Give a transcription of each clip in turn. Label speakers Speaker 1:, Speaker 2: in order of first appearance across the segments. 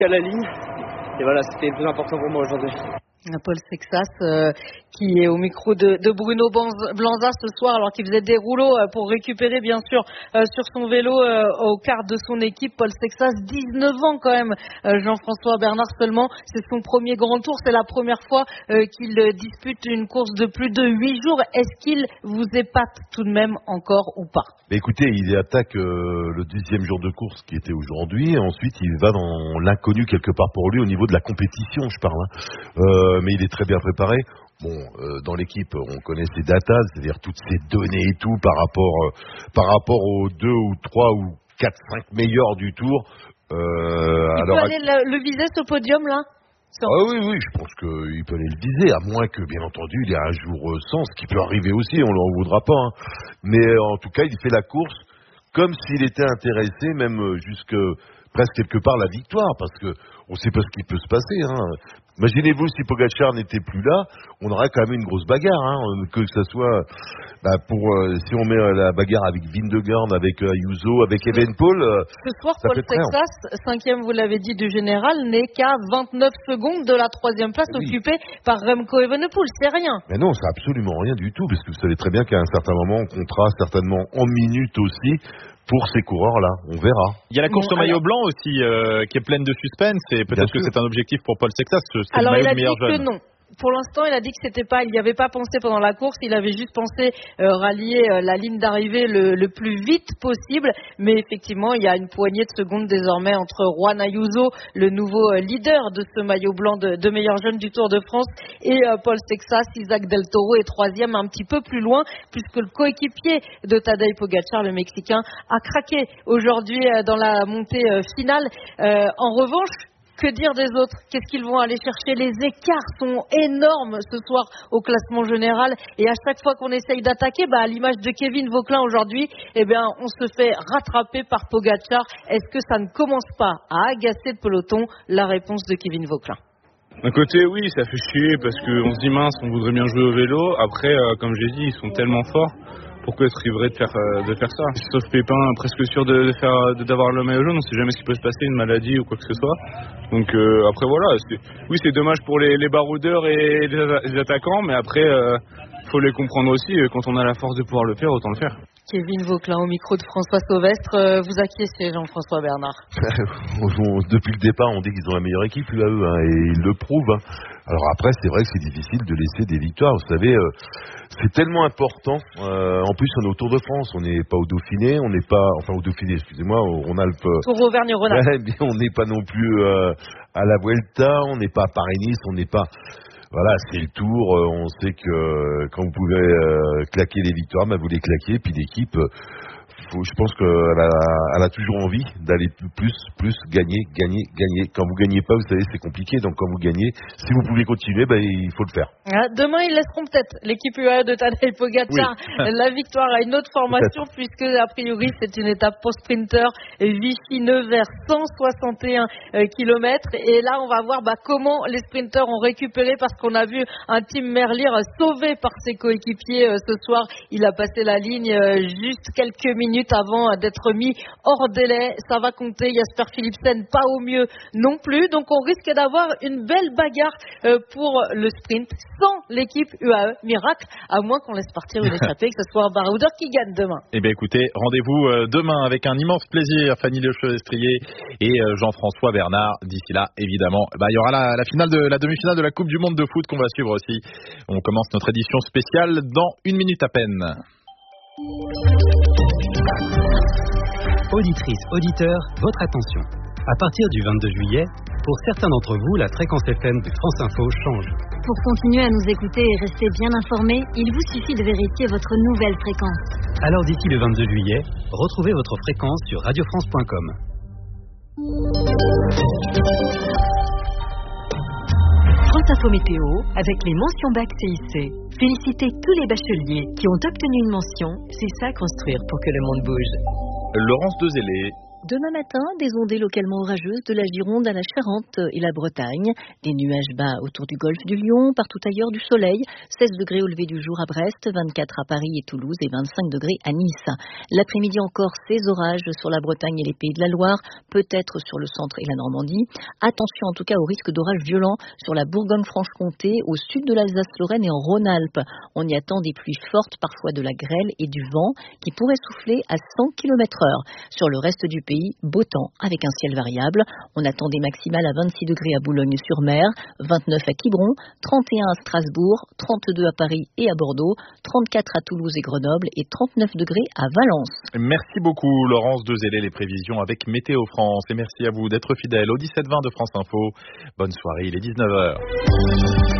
Speaker 1: à la ligne. Et voilà, c'était le plus important pour moi aujourd'hui.
Speaker 2: Paul Sexas qui est au micro de Bruno Blanza ce soir alors qu'il faisait des rouleaux pour récupérer bien sûr sur son vélo au quart de son équipe. Paul Sexas, 19 ans quand même, Jean-François Bernard seulement, c'est son premier grand tour, c'est la première fois qu'il dispute une course de plus de 8 jours. Est-ce qu'il vous épate tout de même encore ou pas?
Speaker 3: Écoutez, il attaque le 10e jour de course qui était aujourd'hui, et ensuite il va dans l'inconnu quelque part pour lui au niveau de la compétition, je parle. Mais il est très bien préparé. Bon, dans l'équipe, on connaît ses datas, c'est-à-dire toutes ces données et tout par rapport aux 2 ou 3 ou 4, 5 meilleurs du tour.
Speaker 2: Il peut aller le viser ce podium là?
Speaker 3: Ah oui, je pense qu'il peut aller le viser, à moins que, bien entendu, il y ait un jour sans, ce qui peut arriver aussi, on ne l'en voudra pas. Hein. Mais en tout cas, il fait la course comme s'il était intéressé, même jusque presque quelque part la victoire, parce que on ne sait pas ce qui peut se passer. Hein. Imaginez-vous si Pogačar n'était plus là, on aurait quand même une grosse bagarre, hein, que ce soit si on met la bagarre avec Vingegaard, avec Ayuso, avec Evenepoel.
Speaker 2: Ce soir, Paul Sexas, 5e, vous l'avez dit, du général, n'est qu'à 29 secondes de la 3e place occupée par Remco Evenepoel. C'est rien.
Speaker 3: Mais non, c'est absolument rien du tout, parce que vous savez très bien qu'à un certain moment, on comptera certainement en minutes aussi pour ces coureurs-là, on verra.
Speaker 4: Il y a la course au maillot blanc aussi, qui est pleine de suspense, et peut-être que c'est un objectif pour Paul Sexas.
Speaker 2: Alors il a dit que non. Pour l'instant, il a dit que il n'y avait pas pensé pendant la course, il avait juste pensé rallier la ligne d'arrivée le plus vite possible. Mais effectivement, il y a une poignée de secondes désormais entre Juan Ayuso, le nouveau leader de ce maillot blanc de meilleur jeune du Tour de France, et Paul Sexas. Isaac Del Toro est 3e un petit peu plus loin, puisque le coéquipier de Tadej Pogačar, le Mexicain, a craqué aujourd'hui dans la montée finale. En revanche, que dire des autres? Qu'est-ce qu'ils vont aller chercher? Les écarts sont énormes ce soir au classement général, et à chaque fois qu'on essaye d'attaquer, à l'image de Kevin Vauquelin aujourd'hui, on se fait rattraper par Pogačar. Est-ce que ça ne commence pas à agacer le peloton? La réponse de Kevin Vauquelin.
Speaker 5: D'un côté, oui, ça fait chier parce qu'on se dit mince, on voudrait bien jouer au vélo. Après, comme j'ai dit, ils sont tellement forts. Pourquoi se priverait de faire ça? Sauf Pépin, presque sûr d'avoir le maillot jaune, on sait jamais ce qui peut se passer, une maladie ou quoi que ce soit. Donc après voilà, c'est dommage pour les baroudeurs et les attaquants, mais après faut les comprendre aussi, quand on a la force de pouvoir le faire, autant le faire.
Speaker 2: Kevin Vauquelin au micro de François Sauvestre, vous acquiescez Jean-François Bernard?
Speaker 3: Depuis le départ, on dit qu'ils ont la meilleure équipe, UAE, et ils le prouvent. Alors après, c'est vrai que c'est difficile de laisser des victoires. Vous savez, c'est tellement important. En plus, on est au Tour de France, on n'est pas au Dauphiné, au Dauphiné, excusez-moi, au Rhône-Alpes.
Speaker 2: Tour Auvergne-Rhône-Alpes.
Speaker 3: Ouais, on n'est pas non plus à la Vuelta, on n'est pas à Paris-Nice, on n'est pas. Voilà, c'est le Tour. On sait que quand vous pouvez claquer les victoires, vous les claquez. Puis l'équipe, je pense qu'elle a toujours envie d'aller plus, gagner. Quand vous gagnez pas, vous savez, c'est compliqué. Donc quand vous gagnez, si vous pouvez continuer, il faut le faire.
Speaker 2: Demain, ils laisseront peut-être l'équipe UAE de Tadej Pogačar la victoire à une autre formation, puisque a priori c'est une étape pour sprinter, Vichy-Nevers, 161 km. Et là, on va voir comment les sprinters ont récupéré, parce qu'on a vu un Tim Merlier sauvé par ses coéquipiers ce soir. Il a passé la ligne juste quelques minutes avant d'être mis hors délai. Ça va compter. Jasper Philipsen pas au mieux non plus, donc on risque d'avoir une belle bagarre pour le sprint sans l'équipe UAE. Miracle, à moins qu'on laisse partir une échappée, que ce soit un baroudeur qui gagne demain.
Speaker 4: Eh bien écoutez, rendez-vous demain avec un immense plaisir, Fanny Lechevestrier et Jean-François Bernard. D'ici là, évidemment, il y aura la finale la demi-finale de la Coupe du Monde de foot qu'on va suivre aussi. On commence notre édition spéciale dans 1 minute à peine.
Speaker 6: Auditrices, auditeurs, votre attention. À partir du 22 juillet, pour certains d'entre vous, la fréquence FM de France Info change.
Speaker 7: Pour continuer à nous écouter et rester bien informés, il vous suffit de vérifier votre nouvelle fréquence.
Speaker 6: Alors d'ici le 22 juillet, retrouvez votre fréquence sur radiofrance.com.
Speaker 8: France Info Météo, avec les mentions bac CIC. Félicitez tous les bacheliers qui ont obtenu une mention. C'est ça construire pour que le monde bouge.
Speaker 4: Laurence Dezellé.
Speaker 9: Demain matin, des ondées localement orageuses de la Gironde à la Charente et la Bretagne. Des nuages bas autour du golfe du Lion, partout ailleurs du soleil. 16 degrés au lever du jour à Brest, 24 à Paris et Toulouse et 25 degrés à Nice. L'après-midi encore, ces orages sur la Bretagne et les Pays de la Loire, peut-être sur le centre et la Normandie. Attention en tout cas au risque d'orages violents sur la Bourgogne-Franche-Comté, au sud de l'Alsace-Lorraine et en Rhône-Alpes. On y attend des pluies fortes, parfois de la grêle et du vent qui pourraient souffler à 100 km/h. Sur le reste du pays, beau temps avec un ciel variable. On attend des maximales à 26 degrés à Boulogne-sur-Mer, 29 à Quiberon, 31 à Strasbourg, 32 à Paris et à Bordeaux, 34 à Toulouse et Grenoble et 39 degrés à Valence.
Speaker 4: Merci beaucoup Laurence Dezélé, les prévisions avec Météo France. Et merci à vous d'être fidèles au 17-20 de France Info. Bonne soirée, il est 19h.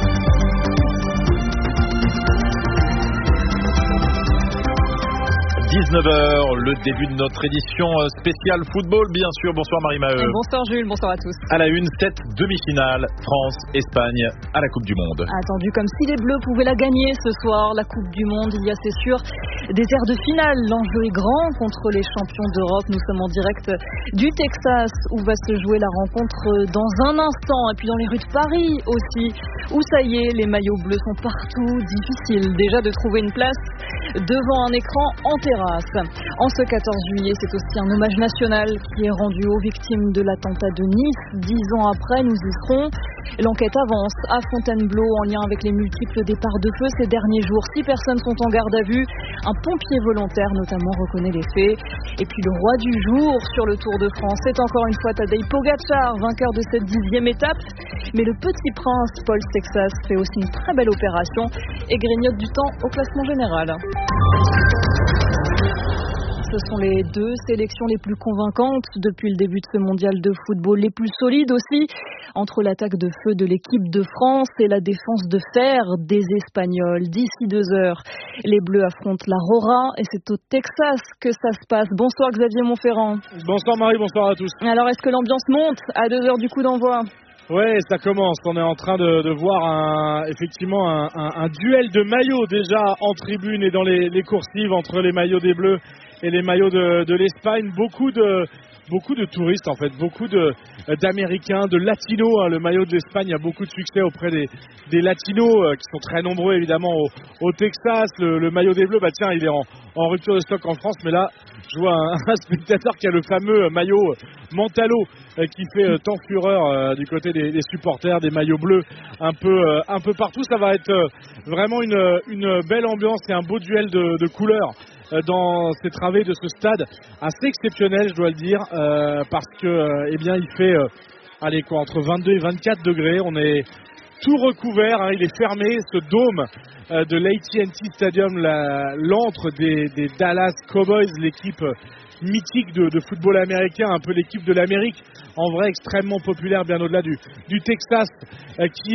Speaker 4: 19h, le début de notre édition spéciale football, bien sûr. Bonsoir Marie-Maheu.
Speaker 2: Bonsoir Jules, bonsoir à tous.
Speaker 4: À la une, cette demi-finale, France-Espagne à la Coupe du Monde.
Speaker 2: Attendu comme si les Bleus pouvaient la gagner ce soir, la Coupe du Monde. Il y a, c'est sûr, des airs de finale. L'enjeu est grand contre les champions d'Europe. Nous sommes en direct du Texas où va se jouer la rencontre dans un instant. Et puis dans les rues de Paris aussi, où ça y est, les maillots bleus sont partout. Difficile déjà de trouver une place devant un écran en terrasse. En ce 14 juillet, c'est aussi un hommage national qui est rendu aux victimes de l'attentat de Nice. 10 ans après, nous y serons. L'enquête avance à Fontainebleau en lien avec les multiples départs de feu ces derniers jours. 6 personnes sont en garde à vue. Un pompier volontaire notamment reconnaît les faits. Et puis le roi du jour sur le Tour de France, c'est encore une fois Tadej Pogačar, vainqueur de cette 10e étape. Mais le petit prince Paul Sexas fait aussi une très belle opération et grignote du temps au classement général. Ce sont les 2 sélections les plus convaincantes depuis le début de ce mondial de football, les plus solides aussi, entre l'attaque de feu de l'équipe de France et la défense de fer des Espagnols. D'ici 2 heures, les Bleus affrontent la Rora et c'est au Texas que ça se passe. Bonsoir Xavier Montferrand.
Speaker 10: Bonsoir Marie, bonsoir à tous.
Speaker 2: Alors est-ce que l'ambiance monte à 2 heures du coup d'envoi ?
Speaker 10: Ouais, ça commence. On est en train de voir effectivement un duel de maillots déjà en tribune et dans les coursives entre les maillots des Bleus et les maillots de l'Espagne. Beaucoup de touristes en fait, beaucoup d'Américains, de Latinos. Le maillot de l'Espagne a beaucoup de succès auprès des Latinos qui sont très nombreux évidemment au Texas. Le maillot des Bleus, tiens, il est en rupture de stock en France, mais là je vois un spectateur qui a le fameux maillot Mantalo qui fait tant fureur du côté des supporters, des maillots bleus un peu partout. Ça va être vraiment une belle ambiance et un beau duel de couleurs dans ces travées de ce stade assez exceptionnel, je dois le dire, parce que il fait entre 22 et 24 degrés. On est tout recouvert, il est fermé, ce dôme de l'AT&T Stadium, l'antre des Dallas Cowboys, l'équipe mythique de football américain, un peu l'équipe de l'Amérique, en vrai extrêmement populaire, bien au-delà du Texas, qui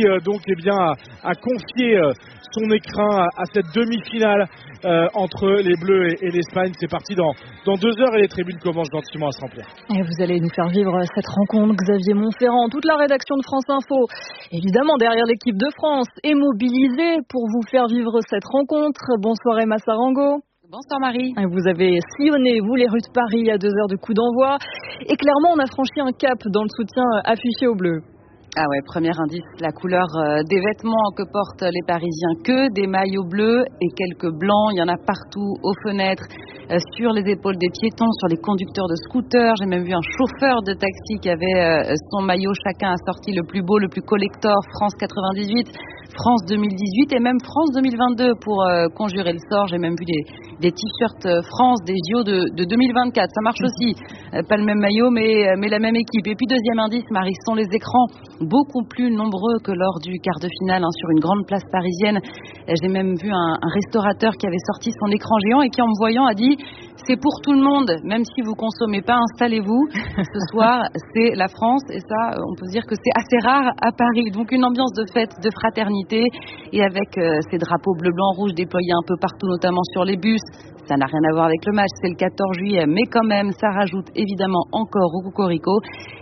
Speaker 10: a confié son écrin à cette demi-finale entre les Bleus et l'Espagne. C'est parti dans 2 heures et les tribunes commencent gentiment à se remplir.
Speaker 2: Et vous allez nous faire vivre cette rencontre, Xavier Montferrand. Toute la rédaction de France Info, évidemment derrière l'équipe de France, est mobilisée pour vous faire vivre cette rencontre. Bonsoir Emma Sarango.
Speaker 11: Bonsoir Marie.
Speaker 2: Vous avez sillonné, vous, les rues de Paris à 2 heures de coup d'envoi. Et clairement, on a franchi un cap dans le soutien affiché aux Bleus.
Speaker 11: Ah ouais, premier indice, la couleur des vêtements que portent les Parisiens, que des maillots bleus et quelques blancs. Il y en a partout, aux fenêtres, sur les épaules des piétons, sur les conducteurs de scooters. J'ai même vu un chauffeur de taxi qui avait son maillot chacun assorti, le plus beau, le plus collector, France 98, France 2018 et même France 2022 pour conjurer le sort. J'ai même vu des t-shirts France, des JO de 2024. Ça marche aussi. Pas le même maillot, mais la même équipe. Et puis deuxième indice, Marie, sont les écrans beaucoup plus nombreux que lors du quart de finale sur une grande place parisienne. J'ai même vu un restaurateur qui avait sorti son écran géant et qui, en me voyant, a dit « C'est pour tout le monde, même si vous consommez pas, installez-vous. Ce soir, c'est la France. » Et ça, on peut dire que c'est assez rare à Paris. Donc une ambiance de fête, de fraternité et avec ces drapeaux bleu, blanc, rouge déployés un peu partout, notamment sur les bus. Ça n'a rien à voir avec le match, c'est le 14 juillet, mais quand même, ça rajoute évidemment encore au cocorico.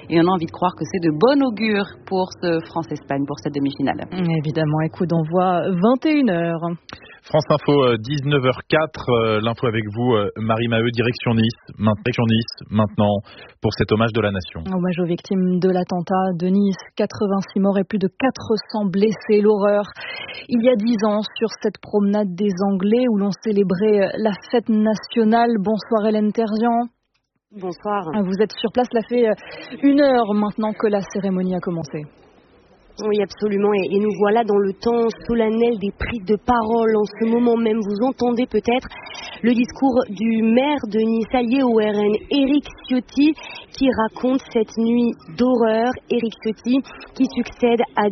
Speaker 11: et on a envie de croire que c'est de bon augure pour ce France-Espagne, pour cette demi-finale.
Speaker 2: Évidemment, et coup d'envoi 21h.
Speaker 4: France Info, 19h04, l'info avec vous, Marie Maheu, direction Nice, maintenant, pour cet hommage de la nation.
Speaker 2: Hommage aux victimes de l'attentat de Nice, 86 morts et plus de 400 blessés, l'horreur. Il y a 10 ans, sur cette promenade des Anglais où l'on célébrait la fête nationale. Bonsoir Hélène Terzian.
Speaker 12: Bonsoir.
Speaker 2: Vous êtes sur place, cela fait 1 heure maintenant que la cérémonie a commencé.
Speaker 12: Oui, absolument. Et nous voilà dans le temps solennel des prises de parole. En ce moment même, vous entendez peut-être le discours du maire de Nice, allié au RN, Éric Ciotti, qui raconte cette nuit d'horreur. Éric Ciotti qui succède à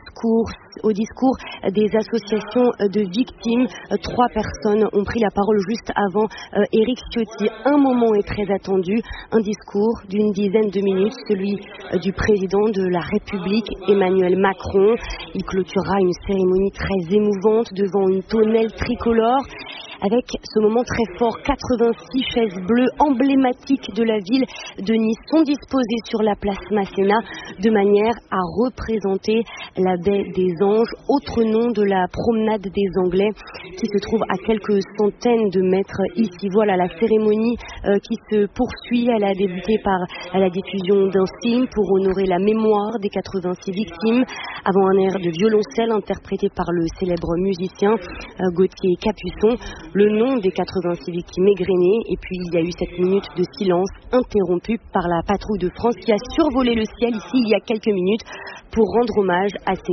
Speaker 12: au discours des associations de victimes. 3 personnes ont pris la parole juste avant Éric Ciotti. Un moment est très attendu, un discours d'une dizaine de minutes, celui du président de la République, Emmanuel Macron. Il clôturera une cérémonie très émouvante devant une tonnelle tricolore. Avec ce moment très fort, 86 chaises bleues emblématiques de la ville de Nice sont disposées sur la place Masséna de manière à représenter la baie des Anges, autre nom de la promenade des Anglais qui se trouve à quelques centaines de mètres ici. Voilà la cérémonie qui se poursuit. Elle a débuté par la diffusion d'un film pour honorer la mémoire des 86 victimes avant un air de violoncelle interprété par le célèbre musicien Gauthier Capuçon. Le nom des 86 victimes égrenées, et puis il y a eu cette minute de silence interrompue par la patrouille de France qui a survolé le ciel ici il y a quelques minutes pour rendre hommage à ces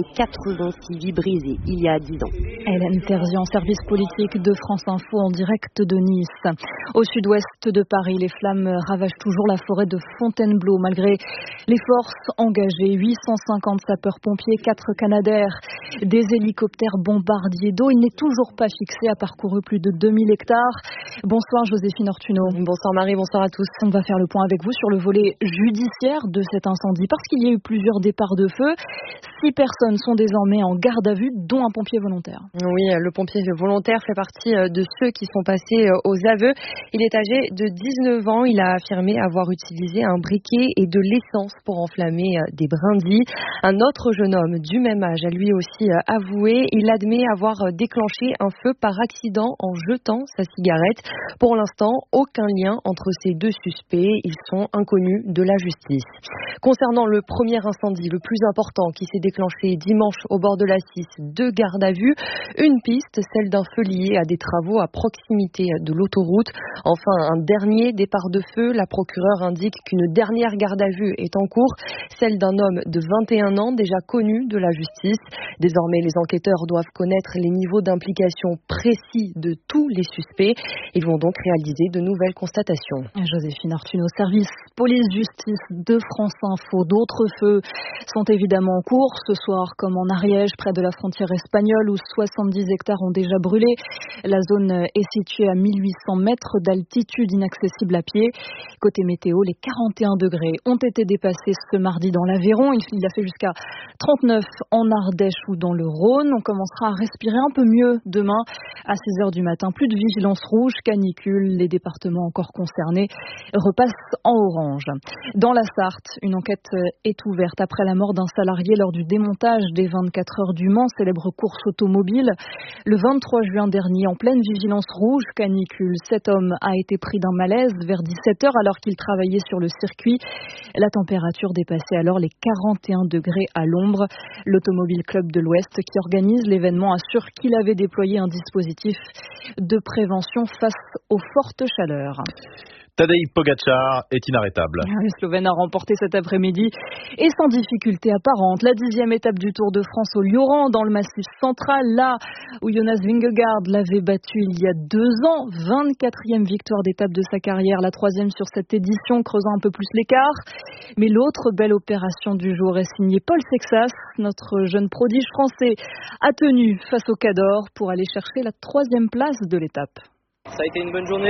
Speaker 12: 86 vies brisées il y a 10 ans.
Speaker 2: Hélène Terzian, service politique de France Info en direct de Nice. Au sud-ouest de Paris, les flammes ravagent toujours la forêt de Fontainebleau malgré les forces engagées. 850 sapeurs-pompiers, 4 Canadair, des hélicoptères bombardiers d'eau. Il n'est toujours pas fixé, a parcouru plus de 2000 hectares. Bonsoir Joséphine Ortuno.
Speaker 13: Bonsoir Marie, bonsoir à tous.
Speaker 2: On va faire le point avec vous sur le volet judiciaire de cet incendie parce qu'il y a eu plusieurs départs de feu. 6 personnes sont désormais en garde à vue, dont un pompier volontaire.
Speaker 13: Oui, le pompier volontaire fait partie de ceux qui sont passés aux aveux. Il est âgé de 19 ans. Il a affirmé avoir utilisé un briquet et de l'essence pour enflammer des brindilles. Un autre jeune homme du même âge a lui aussi avoué. Il admet avoir déclenché un feu par accident en jetant sa cigarette. Pour l'instant, aucun lien entre ces 2 suspects. Ils sont inconnus de la justice. Concernant le premier incendie, le plus important qui s'est déclenché dimanche au bord de la 6, 2 gardes à vue. Une piste, celle d'un feu lié à des travaux à proximité de l'autoroute. Enfin, un dernier départ de feu. La procureure indique qu'une dernière garde à vue est en cours, celle d'un homme de 21 ans déjà connu de la justice. Désormais, les enquêteurs doivent connaître les niveaux d'implication précis de tous les suspects. Ils vont donc réaliser de nouvelles constatations.
Speaker 2: Joséphine Ortuno, service police-justice de France Info. D'autres feux sont évidemment en cours ce soir, comme en Ariège, près de la frontière espagnole, où 70 hectares ont déjà brûlé. La zone est située à 1800 mètres d'altitude, inaccessible à pied. Côté météo, les 41 degrés ont été dépassés ce mardi dans l'Aveyron. Il a fait jusqu'à 39 en Ardèche ou dans le Rhône. On commencera à respirer un peu mieux demain à 6h du matin. Plus de vigilance rouge, canicule. Les départements encore concernés repassent en orange. Dans la Sarthe, une enquête est ouverte après la mort d'un salarié lors du démontage des 24 heures du Mans, célèbre course automobile. Le 23 juin dernier, en pleine vigilance rouge, canicule, cet homme a été pris d'un malaise vers 17h alors qu'il travaillait sur le circuit. La température dépassait alors les 41 degrés à l'ombre. L'Automobile Club de l'Ouest, qui organise l'événement, assure qu'il avait déployé un dispositif de prévention face aux fortes chaleurs.
Speaker 4: Tadej Pogačar est inarrêtable.
Speaker 2: Le Slovène a remporté cet après-midi et sans difficulté apparente la 10e étape du Tour de France au Lioran dans le Massif central, là où Jonas Vingegaard l'avait battu il y a 2 ans. 24e victoire d'étape de sa carrière, la 3e sur cette édition, creusant un peu plus l'écart. Mais l'autre belle opération du jour est signée Paul Sexas. Notre jeune prodige français a tenu face au Cador pour aller chercher la 3e place de l'étape.
Speaker 1: Ça a été une bonne journée.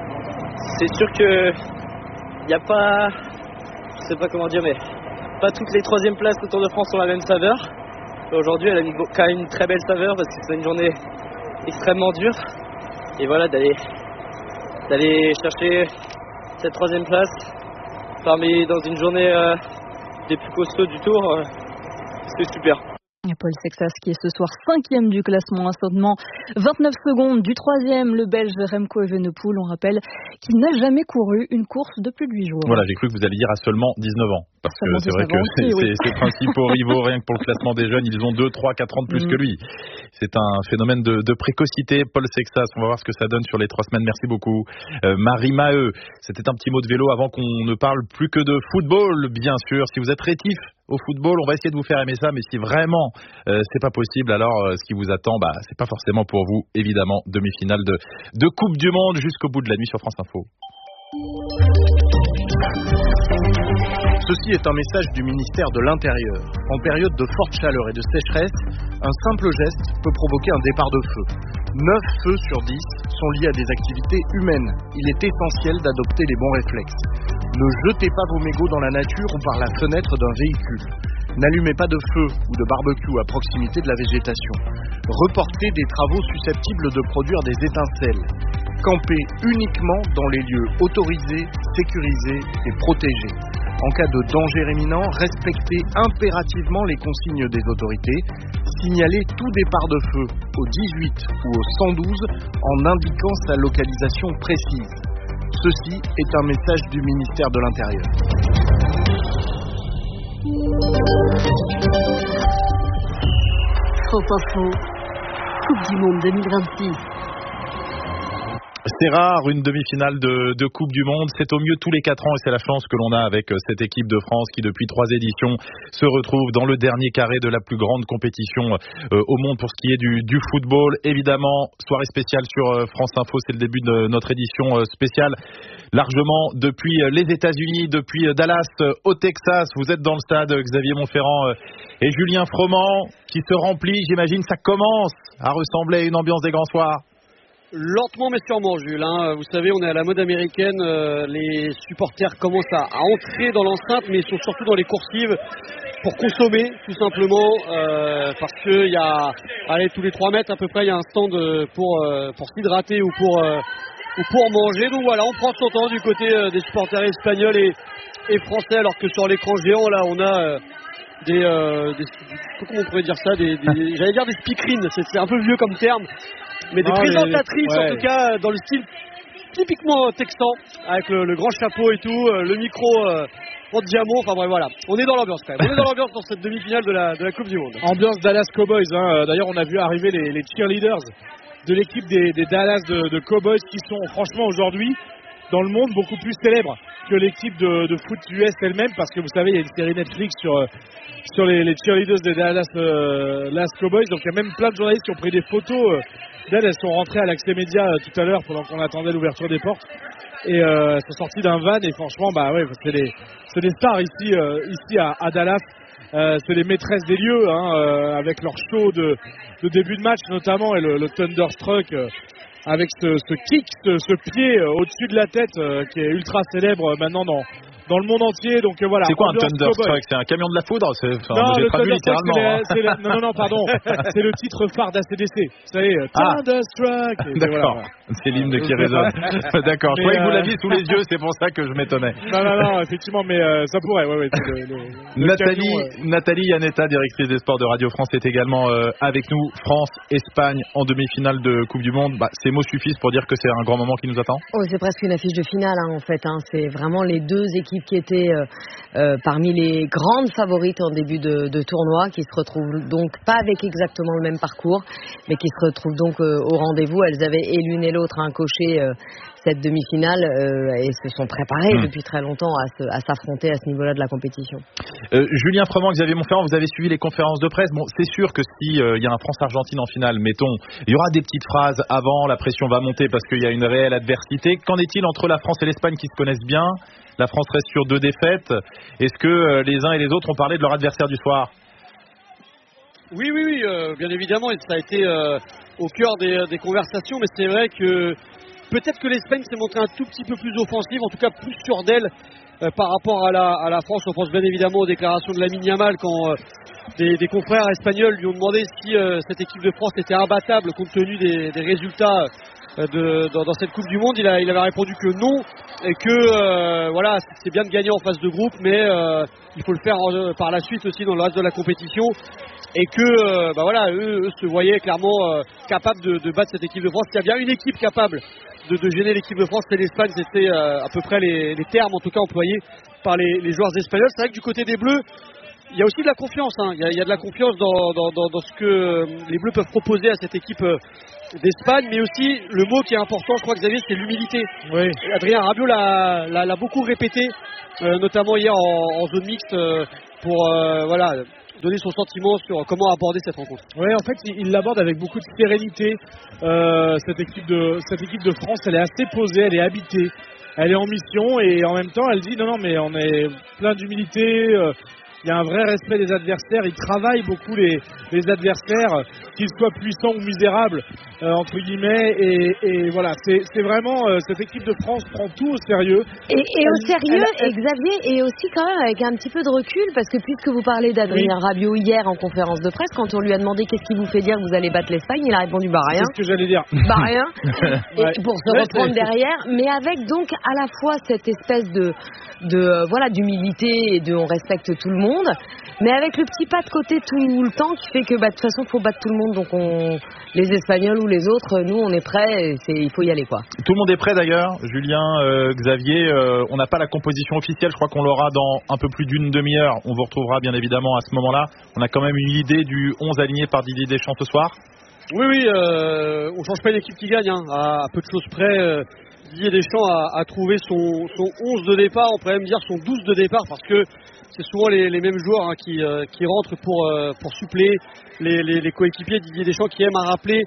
Speaker 1: C'est sûr que il n'y a pas, je sais pas comment dire, mais pas toutes les 3e places au Tour de France ont la même saveur. Aujourd'hui, elle a quand même une très belle saveur parce que c'est une journée extrêmement dure. Et voilà, d'aller chercher cette 3e place, parmi dans une journée des plus costauds du tour, c'est super.
Speaker 9: Paul Sexas qui est ce soir 5e du classement à seulement 29 secondes du 3e, le Belge Remco Evenepoel, on rappelle qu'il n'a jamais couru une course de plus de 8 jours.
Speaker 4: Voilà, j'ai cru que vous alliez dire à seulement 19 ans. Parce que c'est vrai que ses principaux rivaux, rien que pour le classement des jeunes, ils ont 2, 3, 4 ans de plus que lui. C'est un phénomène de précocité. Paul Sexas, on va voir ce que ça donne sur les 3 semaines. Merci beaucoup. Marie Maheu, c'était un petit mot de vélo avant qu'on ne parle plus que de football, bien sûr. Si vous êtes rétif au football, on va essayer de vous faire aimer ça, mais si vraiment c'est pas possible, alors ce qui vous attend, c'est pas forcément pour vous, évidemment. Demi-finale de Coupe du Monde jusqu'au bout de la nuit sur France Info.
Speaker 14: Ceci est un message du ministère de l'Intérieur. En période de forte chaleur et de sécheresse, un simple geste peut provoquer un départ de feu. 9 feux sur 10 sont liés à des activités humaines. Il est essentiel d'adopter les bons réflexes. Ne jetez pas vos mégots dans la nature ou par la fenêtre d'un véhicule. N'allumez pas de feu ou de barbecue à proximité de la végétation. Reportez des travaux susceptibles de produire des étincelles. Campez uniquement dans les lieux autorisés, sécurisés et protégés. En cas de danger imminent, respectez impérativement les consignes des autorités. Signalez tout départ de feu au 18 ou au 112 en indiquant sa localisation précise. Ceci est un message du ministère de l'Intérieur.
Speaker 7: France Info, Coupe du Monde 2026.
Speaker 4: C'est rare une demi-finale de Coupe du Monde, c'est au mieux tous les 4 ans et c'est la chance que l'on a avec cette équipe de France qui depuis 3 éditions se retrouve dans le dernier carré de la plus grande compétition au monde pour ce qui est du football. Évidemment, soirée spéciale sur France Info, c'est le début de notre édition spéciale largement depuis les États-Unis, depuis Dallas au Texas. Vous êtes dans le stade, Xavier Montferrand et Julien Froment qui se remplit, j'imagine ça commence à ressembler à une ambiance des grands soirs.
Speaker 15: Lentement mais sûrement, Jules. Vous savez, on est à la mode américaine. Les supporters commencent à entrer dans l'enceinte, mais ils sont surtout dans les coursives pour consommer, tout simplement, parce qu'il y a, tous les 3 mètres à peu près, il y a un stand pour s'hydrater ou pour manger. Donc voilà, on prend son temps du côté des supporters espagnols et français, alors que sur l'écran géant, là, on a comment on pourrait dire ça, j'allais dire des speakerines. C'est un peu vieux comme terme. Mais des présentatrices, en tout cas, dans le style typiquement texan, avec le grand chapeau et tout, le micro en diamant, enfin bref, voilà. On est dans l'ambiance quand même. On est dans l'ambiance dans cette demi-finale de la Coupe du Monde.
Speaker 10: Ambiance Dallas Cowboys, D'ailleurs, on a vu arriver les cheerleaders de l'équipe des Dallas de Cowboys qui sont franchement aujourd'hui dans le monde beaucoup plus célèbres que l'équipe de foot US elle-même, parce que vous savez, il y a une série Netflix sur les cheerleaders des Dallas Cowboys. Donc il y a même plein de journalistes qui ont pris des photos d'elles. Elles sont rentrées à l'accès média tout à l'heure pendant qu'on attendait l'ouverture des portes, et elles sont sorties d'un van, et franchement c'est des stars ici à Dallas. C'est les maîtresses des lieux, avec leur show de début de match notamment, et le Thunderstruck avec ce kick, ce pied au-dessus de la tête qui est ultra célèbre maintenant dans le monde entier. Donc voilà.
Speaker 4: C'est quoi un Thunderstruck? C'est un camion de la foudre?
Speaker 10: Non, le Thunderstruck, non, pardon. C'est le titre phare d'ACDC. Vous savez, Thunderstruck.
Speaker 4: D'accord. Voilà. C'est l'hymne qui résonne. D'accord. Je croyais que vous l'aviez sous les yeux, c'est pour ça que je m'étonnais.
Speaker 10: Non, effectivement, mais ça pourrait. Ouais.
Speaker 4: Nathalie Yanetta, directrice des sports de Radio France, est également avec nous. France-Espagne en demi-finale de Coupe du Monde. Ces mots suffisent pour dire que c'est un grand moment qui nous attend?
Speaker 16: C'est presque une affiche de finale, en fait. C'est vraiment les 2 équipes qui étaient parmi les grandes favorites en début de tournoi, qui se retrouvent donc pas avec exactement le même parcours, mais qui se retrouvent donc au rendez-vous. Elles avaient et l'une et l'autre coché cette demi-finale et se sont préparées depuis très longtemps à s'affronter à ce niveau-là de la compétition.
Speaker 4: Julien Froment, Xavier Montferrand, vous avez suivi les conférences de presse. Bon, c'est sûr que si il y a un France-Argentine en finale, mettons, il y aura des petites phrases avant, la pression va monter parce qu'il y a une réelle adversité. Qu'en est-il entre la France et l'Espagne qui se connaissent bien? La France reste sur 2 défaites. Est-ce que les uns et les autres ont parlé de leur adversaire du soir?
Speaker 15: Oui, bien évidemment, et ça a été au cœur des conversations, mais c'est vrai que peut-être que l'Espagne s'est montrée un tout petit peu plus offensive, en tout cas plus sûre d'elle par rapport à la France. On pense bien évidemment aux déclarations de Lamine Yamal quand des confrères espagnols lui ont demandé si cette équipe de France était imbattable compte tenu des résultats dans cette Coupe du Monde. Il avait répondu que non et que voilà, c'est bien de gagner en phase de groupe, mais il faut le faire par la suite aussi dans le reste de la compétition. Et que voilà, eux se voyaient clairement capables de battre cette équipe de France. Il y a bien une équipe capable de gêner l'équipe de France, c'est l'Espagne. C'était à peu près les termes en tout cas employés par les joueurs espagnols. C'est vrai que du côté des Bleus, il y a aussi de la confiance, hein. Il y a de la confiance dans ce que les Bleus peuvent proposer à cette équipe d'Espagne, mais aussi le mot qui est important, je crois, Xavier, c'est l'humilité.
Speaker 10: Oui.
Speaker 15: Adrien Rabiot l'a beaucoup répété, notamment hier en zone mixte, pour voilà, donner son sentiment sur comment aborder cette rencontre.
Speaker 10: Oui, en fait, il l'aborde avec beaucoup de sérénité. Cette équipe de France, elle est assez posée, elle est habitée, elle est en mission et en même temps, elle dit non, mais on est plein d'humilité. Il y a un vrai respect des adversaires. Ils travaillent beaucoup les adversaires, qu'ils soient puissants ou misérables, entre guillemets. Et voilà, c'est vraiment cette équipe de France prend tout au sérieux.
Speaker 16: Et au sérieux, et Xavier, et aussi quand même avec un petit peu de recul, parce que puisque vous parlez d'Adrien Rabiot hier en conférence de presse, quand on lui a demandé qu'est-ce qui vous fait dire que vous allez battre l'Espagne, il a répondu bah rien.
Speaker 10: C'est ce que j'allais dire.
Speaker 16: Bah rien. Et pour se reprendre derrière, mais avec donc à la fois cette espèce de voilà, d'humilité et de on respecte tout le monde, mais avec le petit pas de côté tout le temps qui fait que de toute façon il faut battre tout le monde, donc les Espagnols ou les autres, nous on est prêts, il faut y aller quoi.
Speaker 4: Tout le monde est prêt d'ailleurs, Julien, Xavier, on n'a pas la composition officielle, je crois qu'on l'aura dans un peu plus d'une demi-heure, on vous retrouvera bien évidemment à ce moment-là. On a quand même une idée du 11 aligné par Didier Deschamps ce soir.
Speaker 15: Oui, on change pas une équipe qui gagne, hein, à peu de choses près. Didier Deschamps a trouvé son 11 de départ, on pourrait même dire son 12 de départ, parce que c'est souvent les mêmes joueurs, hein, qui rentrent pour suppléer les coéquipiers. Didier Deschamps qui aime à rappeler,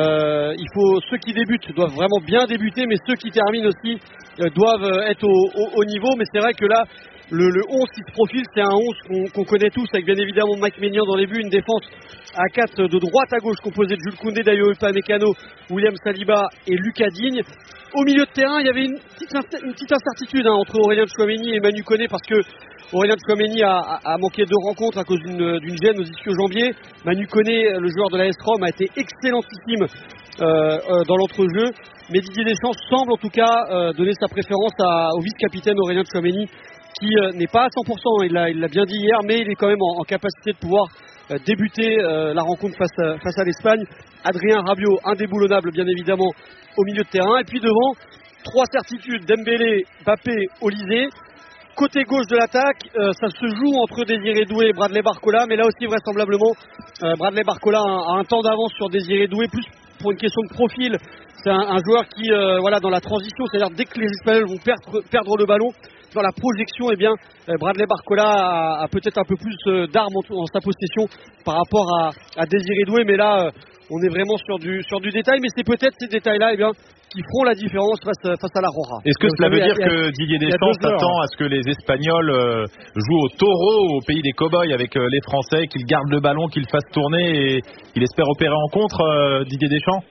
Speaker 15: ceux qui débutent doivent vraiment bien débuter, mais ceux qui terminent aussi doivent être au niveau. Mais c'est vrai que là, le 11 qui se profile, c'est un 11 qu'on connaît tous, avec bien évidemment Mike Maignan dans les buts, une défense à 4 de droite à gauche composée de Jules Koundé, Dayo Upamecano, William Saliba et Lucas Digne. Au milieu de terrain, il y avait une petite incertitude, hein, entre Aurélien Tchouaméni et Manu Koné, parce que Aurélien Tchouaméni a manqué 2 rencontres à cause d'une gêne aux ischio-jambiers. Manu Koné, le joueur de l'AS Rome, a été excellentissime dans l'entrejeu. Mais Didier Deschamps semble en tout cas donner sa préférence au vice-capitaine Aurélien Tchouaméni, qui n'est pas à 100%, il l'a bien dit hier, mais il est quand même en capacité de pouvoir débuter la rencontre face à l'Espagne. Adrien Rabiot, indéboulonnable bien évidemment au milieu de terrain, et puis devant 3 certitudes, Dembélé, Mbappé, Olysée. Côté gauche de l'attaque, ça se joue entre Désiré Doué et Bradley Barcola, mais là aussi vraisemblablement Bradley Barcola a un temps d'avance sur Désiré Doué, plus pour une question de profil. C'est un joueur qui, voilà, dans la transition, c'est-à-dire dès que les Espagnols vont perdre le ballon, dans la projection, eh bien, Bradley Barcola a peut-être un peu plus d'armes en sa possession par rapport à Désiré Doué, mais là, on est vraiment sur du détail, mais c'est peut-être ces détails-là, eh bien, qui feront la différence face à la Rora.
Speaker 4: Est-ce que cela veut dire que Didier Deschamps s'attend à ce que les Espagnols jouent au taureau au pays des cow-boys avec les Français, qu'ils gardent le ballon, qu'ils fassent tourner et il espère opérer en contre, Didier Deschamps?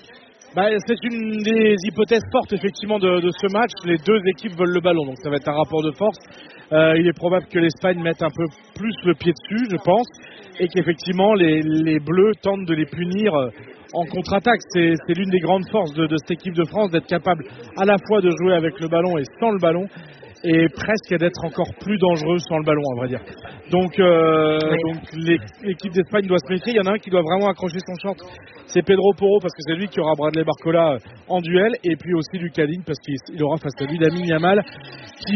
Speaker 10: C'est une des hypothèses fortes effectivement de ce match. Les 2 équipes veulent le ballon, donc ça va être un rapport de force. Il est probable que l'Espagne mette un peu plus le pied dessus, je pense, et qu'effectivement les Bleus tentent de les punir en contre-attaque. C'est l'une des grandes forces de cette équipe de France, d'être capable à la fois de jouer avec le ballon et sans le ballon, et presque d'être encore plus dangereux sans le ballon, à vrai dire. Donc l'équipe d'Espagne doit se méfier. Il y en a un qui doit vraiment accrocher son short, c'est Pedro Porro, parce que c'est lui qui aura Bradley Barcola en duel, et puis aussi Lucas Digne, parce qu'il aura face à lui Lamine Yamal, qui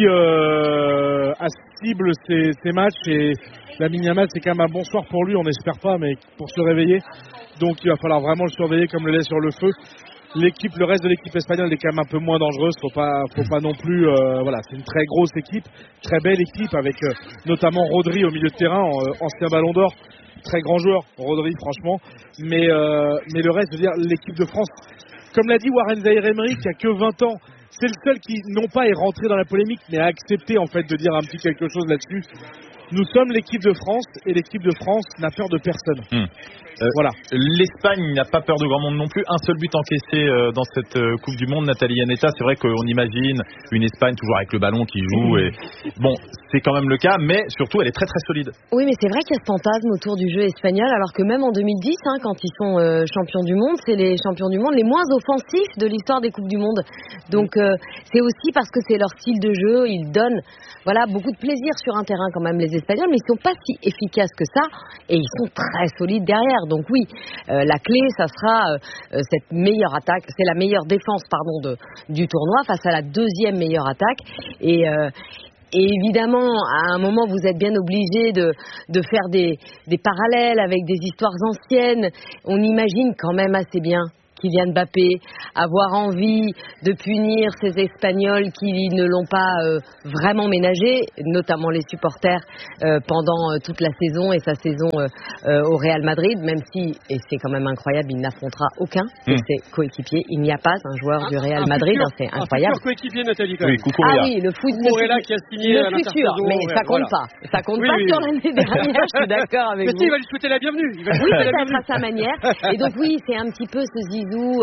Speaker 10: cible ses matchs. Et Lamine Yamal, c'est quand même un bon soir pour lui, on n'espère pas, mais pour se réveiller. Donc il va falloir vraiment le surveiller comme le lait sur le feu. Le reste de l'équipe espagnole est quand même un peu moins dangereuse, faut pas non plus, voilà, c'est une très grosse équipe, très belle équipe, avec notamment Rodri au milieu de terrain, ancien ballon d'or, très grand joueur, Rodri franchement, mais le reste, je veux dire, l'équipe de France, comme l'a dit Warren Zaïre-Emery, qui a que 20 ans, c'est le seul qui, non pas est rentré dans la polémique, mais a accepté en fait de dire un petit quelque chose là-dessus. nous sommes l'équipe de France et l'équipe de France n'a peur de personne. Voilà.
Speaker 4: L'Espagne n'a pas peur de grand monde non plus. Un seul but encaissé dans cette Coupe du Monde, Nathalie Yanetta. C'est vrai qu'on imagine une Espagne toujours avec le ballon qui joue. Et bon, c'est quand même le cas, mais surtout elle est très très solide.
Speaker 16: Oui, mais c'est vrai qu'il y a ce fantasme autour du jeu espagnol, alors que même en 2010, quand ils sont champions du monde, c'est les champions du monde les moins offensifs de l'histoire des Coupes du Monde. Donc c'est aussi parce que c'est leur style de jeu, ils donnent beaucoup de plaisir sur un terrain quand même les Espagnols, mais ils sont pas si efficaces que ça et ils sont très solides derrière. Donc oui, la clé, ça sera cette meilleure attaque, c'est la meilleure défense du tournoi face à la deuxième meilleure attaque et évidemment, à un moment, vous êtes bien obligé de faire des parallèles avec des histoires anciennes. On imagine quand même assez bien Kylian Mbappé avoir envie de punir ces Espagnols qui ne l'ont pas vraiment ménagé, notamment les supporters pendant toute la saison et sa saison au Real Madrid, même si, et c'est quand même incroyable, il n'affrontera aucun de ses coéquipiers. Il n'y a pas un joueur du Real Madrid, c'est incroyable.
Speaker 15: Un futur coéquipier, Nathalie.
Speaker 16: Oui, le
Speaker 15: Cucurella qui a signé
Speaker 16: le futur, mais ça compte pas. Ça compte pas sur l'année dernière, je suis d'accord avec vous.
Speaker 15: Mais il va lui souhaiter la bienvenue.
Speaker 16: Oui, peut-être à sa manière. Et donc oui, c'est un petit peu ce zizou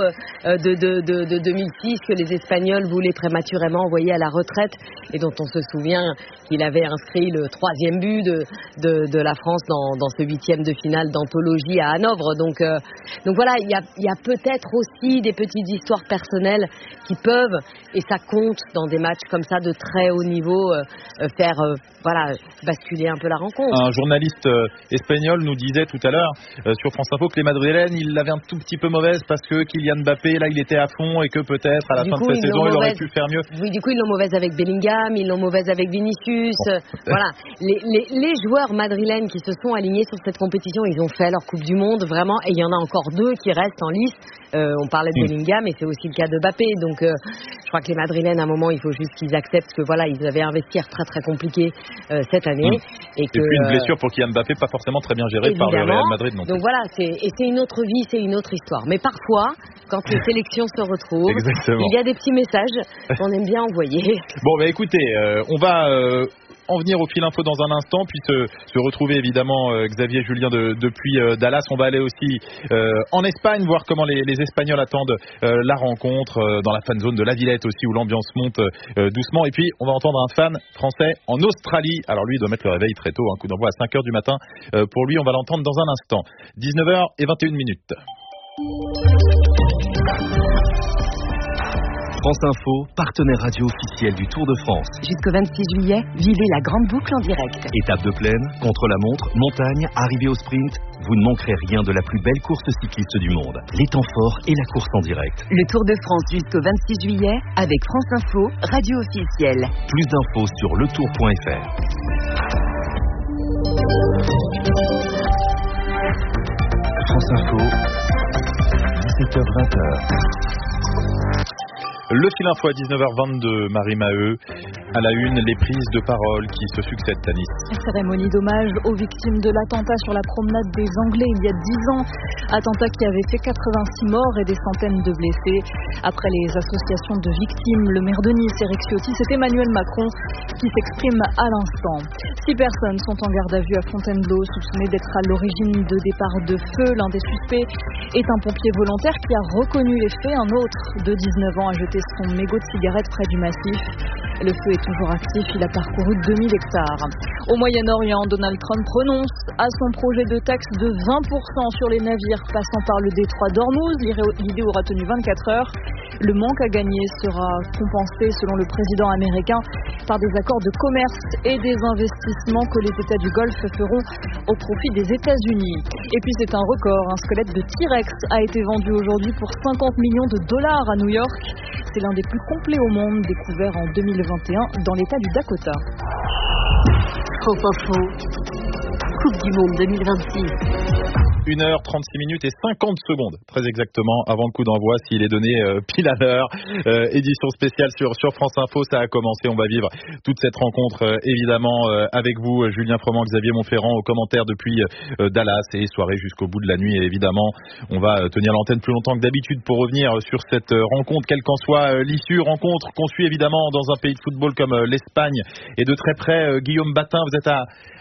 Speaker 16: de 2006 que les Espagnols voulaient prématurément envoyer à la retraite et dont on se souvient qu'il avait inscrit le 3e but de la France dans ce 8e de finale d'anthologie à Hanovre. Donc voilà, il y a peut-être aussi des petites histoires personnelles qui peuvent, et ça compte dans des matchs comme ça de très haut niveau, faire basculer un peu la rencontre.
Speaker 4: Un journaliste espagnol nous disait tout à l'heure sur France Info que les Madrilènes, ils l'avaient un tout petit peu mauvaise parce que Kylian Mbappé, là, il était à fond et que peut-être à la fin de cette saison, il aurait pu faire mieux.
Speaker 16: Oui, du coup, ils l'ont mauvaise avec Bellingham, ils l'ont mauvaise avec Vinicius. Voilà. Les joueurs madrilènes qui se sont alignés sur cette compétition, ils ont fait leur Coupe du Monde, vraiment, et il y en a encore 2 qui restent en lice. On parlait de Bellingham et c'est aussi le cas de Mbappé. Donc, je crois que les Madrilènes, à un moment, il faut juste qu'ils acceptent que ils avaient un vestiaire très très compliqué cette année. Et puis
Speaker 4: une blessure pour Kylian Mbappé, pas forcément très bien gérée par le Real Madrid non plus.
Speaker 16: Donc voilà, c'est une autre vie, c'est une autre histoire. Mais parfois, quand les sélections se retrouvent, il y a des petits messages qu'on aime bien envoyer.
Speaker 4: Bon, écoutez, on va en venir au fil info dans un instant, puis se retrouver évidemment Xavier Julien depuis Dallas. On va aller aussi en Espagne, voir comment les Espagnols attendent la rencontre dans la fan zone de la Villette aussi, où l'ambiance monte doucement. Et puis on va entendre un fan français en Australie. Alors lui, il doit mettre le réveil très tôt, un coup d'envoi à 5h du matin. Pour lui, on va l'entendre dans un instant. 19h21.
Speaker 17: France Info, partenaire radio officiel du Tour de France.
Speaker 8: Jusqu'au 26 juillet, vivez la grande boucle en direct.
Speaker 17: Étape de plaine, contre-la-montre, montagne, arrivée au sprint, vous ne manquerez rien de la plus belle course cycliste du monde. Les temps forts et la course en direct.
Speaker 8: Le Tour de France jusqu'au 26 juillet avec France Info, radio officielle.
Speaker 17: Plus d'infos sur letour.fr. France Info, 17h-20h.
Speaker 4: Le fil info à 19h22, Marie Maheu. À la une, les prises de parole qui se succèdent, Tanis.
Speaker 18: Cérémonie d'hommage aux victimes de l'attentat sur la promenade des Anglais il y a 10 ans. Attentat qui avait fait 86 morts et des centaines de blessés. Après les associations de victimes, le maire de Nice, Éric Ciotti, c'est Emmanuel Macron qui s'exprime à l'instant. 6 personnes sont en garde à vue à Fontainebleau, soupçonnées d'être à l'origine de départs de feu. L'un des suspects est un pompier volontaire qui a reconnu les faits. Un autre de 19 ans a jeté son mégot de cigarette près du massif. Le feu est toujours actif, il a parcouru 2000 hectares. Au Moyen-Orient, Donald Trump renonce à son projet de taxe de 20% sur les navires passant par le détroit d'Ormuz. L'idée aura tenu 24 heures. Le manque à gagner sera compensé, selon le président américain, par des accords de commerce et des investissements que les États du Golfe feront au profit des États-Unis. Et puis c'est un record, un squelette de T-Rex a été vendu aujourd'hui pour 50 millions de dollars à New York. C'est l'un des plus complets au monde, découvert en 2021 dans l'État du Dakota.
Speaker 8: France Info, Coupe du Monde 2026.
Speaker 4: 1h36 et 50 secondes, très exactement, avant le coup d'envoi, s'il est donné pile à l'heure. Édition spéciale sur France Info, ça a commencé. On va vivre toute cette rencontre, évidemment, avec vous, Julien Froment, Xavier Montferrand, aux commentaires depuis Dallas, et soirée jusqu'au bout de la nuit. Et évidemment, on va tenir l'antenne plus longtemps que d'habitude pour revenir sur cette rencontre, quelle qu'en soit l'issue. Rencontre qu'on suit évidemment dans un pays de football comme l'Espagne. Et de très près, Guillaume Batin, vous êtes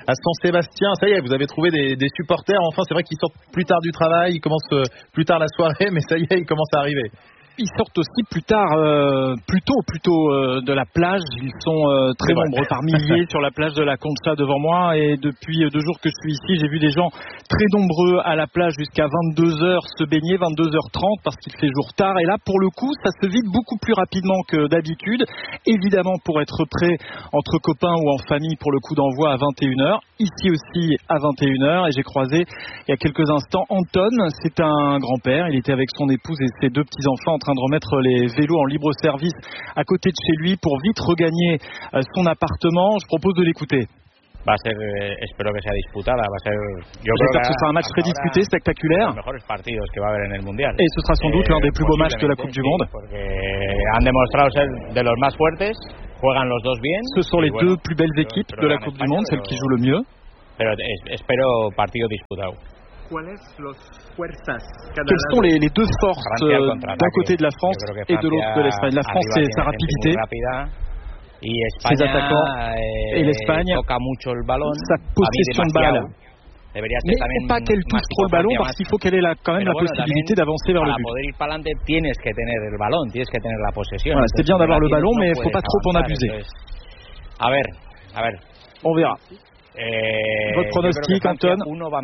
Speaker 4: à Saint-Sébastien. Ça y est, vous avez trouvé des supporters. Enfin, c'est vrai qu'ils sortent plus tard du travail, ils commencent plus tard la soirée, mais ça y est, ils commencent à arriver.
Speaker 19: Ils sortent aussi plus tôt de la plage. Ils sont très nombreux, par milliers sur la plage de la Concha devant moi. Et depuis 2 jours que je suis ici, j'ai vu des gens très nombreux à la plage jusqu'à 22h se baigner, 22h30 parce qu'il fait jour tard. Et là, pour le coup, ça se vide beaucoup plus rapidement que d'habitude. Évidemment, pour être prêt entre copains ou en famille pour le coup d'envoi à 21h. Ici aussi à 21h. Et j'ai croisé il y a quelques instants Anton. C'est un grand-père. Il était avec son épouse et ses 2 petits-enfants en train de remettre les vélos en libre service à côté de chez lui pour vite regagner son appartement. Je propose de l'écouter.
Speaker 20: Espero que sea disputada.
Speaker 19: J'espère que ce sera un match très disputé, spectaculaire. Et ce sera sans doute l'un des plus beaux matchs de la Coupe du Monde. Ce sont les 2 plus belles équipes de la Coupe du Monde, celles qui jouent le mieux. Quelles sont les 2 forces d'un côté de la France et de l'autre de l'Espagne? La France, c'est sa rapidité, ses attaquants, et l'Espagne, sa possession de balle. Mais il ne faut pas qu'elle touche trop le ballon parce qu'il faut qu'elle ait quand même la possibilité d'avancer vers le but. Voilà, c'est bien d'avoir le ballon, mais il ne faut pas trop en abuser. On verra. Votre pronostic, Anton?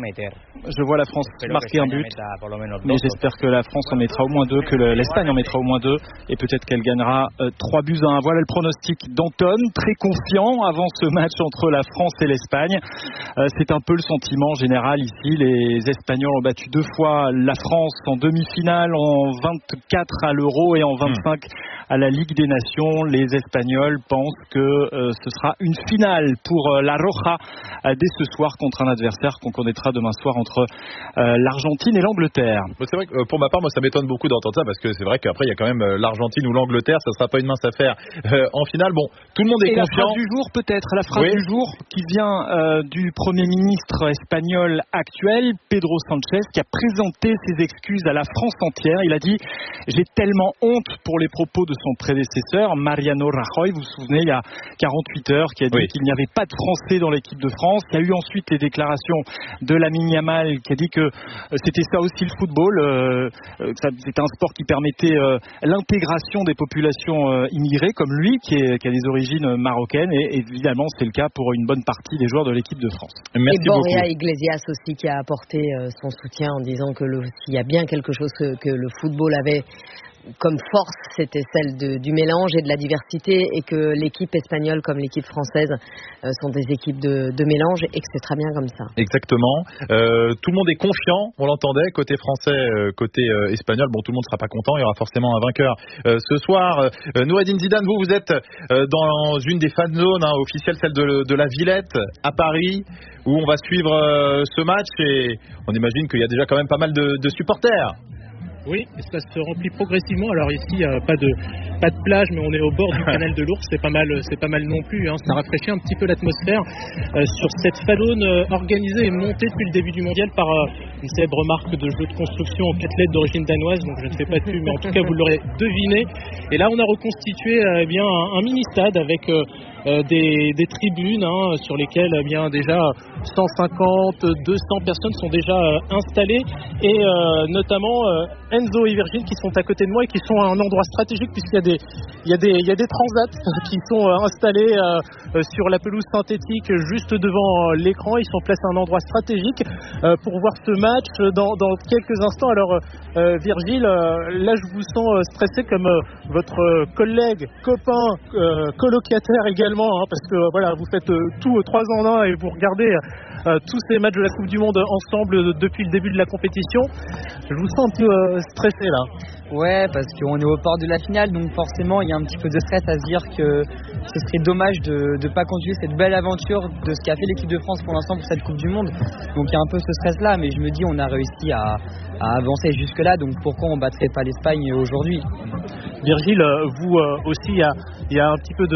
Speaker 19: Je vois la France marquer un but, mais j'espère que la France en mettra au moins 2, que l'Espagne en mettra au moins 2, et peut-être qu'elle gagnera 3-1. Voilà le pronostic d'Anton, très confiant avant ce match entre la France et l'Espagne. C'est un peu le sentiment général ici. Les Espagnols ont battu 2 fois la France en demi-finale, en 24 à l'Euro et en 25 à la Ligue des Nations. Les Espagnols pensent que ce sera une finale pour la Roja dès ce soir contre un adversaire qu'on connaîtra demain soir entre l'Argentine et l'Angleterre.
Speaker 4: C'est vrai que pour ma part, moi ça m'étonne beaucoup d'entendre ça parce que c'est vrai qu'après il y a quand même l'Argentine ou l'Angleterre, ça sera pas une mince affaire. En finale, bon, tout le monde est confiant.
Speaker 19: La phrase du jour peut-être, la phrase du jour qui vient du Premier ministre espagnol actuel, Pedro Sánchez, qui a présenté ses excuses à la France entière. Il a dit: j'ai tellement honte pour les propos de son prédécesseur, Mariano Rajoy, vous vous souvenez, il y a 48 heures, qui a dit qu'il n'y avait pas de Français dans l'équipe de France. Il y a eu ensuite les déclarations de Lamine Yamal qui a dit que c'était ça aussi le football, c'était un sport qui permettait l'intégration des populations immigrées comme lui qui a des origines marocaines, et évidemment c'est le cas pour une bonne partie des joueurs de l'équipe de France.
Speaker 16: Merci beaucoup. Et Borja Iglesias aussi qui a apporté son soutien en disant que s'il y a bien quelque chose que le football avait comme force, c'était celle du mélange et de la diversité, et que l'équipe espagnole comme l'équipe française sont des équipes de mélange, et que c'est très bien comme ça.
Speaker 4: Exactement. Tout le monde est confiant, on l'entendait, côté français, côté espagnol. Bon, tout le monde ne sera pas content, il y aura forcément un vainqueur ce soir. Noureddine Zidane, vous êtes dans une des fan zones officielles, celle de la Villette à Paris, où on va suivre ce match, et on imagine qu'il y a déjà quand même pas mal de supporters.
Speaker 21: Oui, ça se remplit progressivement. Alors ici, il n'y a pas de plage, mais on est au bord du canal de l'Ours. C'est pas mal non plus. Ça rafraîchit un petit peu l'atmosphère sur cette fallone organisée et montée depuis le début du mondial par une célèbre marque de jeux de construction en 4 lettres d'origine danoise. Donc je ne fais pas de pub, mais en tout cas vous l'aurez deviné. Et là, on a reconstitué un mini stade avec des tribunes sur lesquelles déjà 150, 200 personnes sont déjà installées, et notamment Enzo et Virgile qui sont à côté de moi et qui sont à un endroit stratégique, puisqu'il y a des transats qui sont installés sur la pelouse synthétique juste devant l'écran. Ils sont placés à un endroit stratégique pour voir ce match dans quelques instants. Alors Virgile, là je vous sens stressé comme votre collègue, copain, colocataire également, parce que voilà, vous faites tout 3 en 1 et vous regardez tous ces matchs de la Coupe du Monde ensemble depuis le début de la compétition. Je vous sens un peu stressé là.
Speaker 22: Ouais, parce qu'on est au port de la finale, donc forcément il y a un petit peu de stress à se dire que ce serait dommage de ne pas continuer cette belle aventure de ce qu'a fait l'équipe de France pour l'instant pour cette Coupe du Monde. Donc il y a un peu ce stress là, mais je me dis on a réussi à avancer jusque là, donc pourquoi on battrait pas l'Espagne aujourd'hui?
Speaker 21: Virgile, vous aussi, il y a un petit peu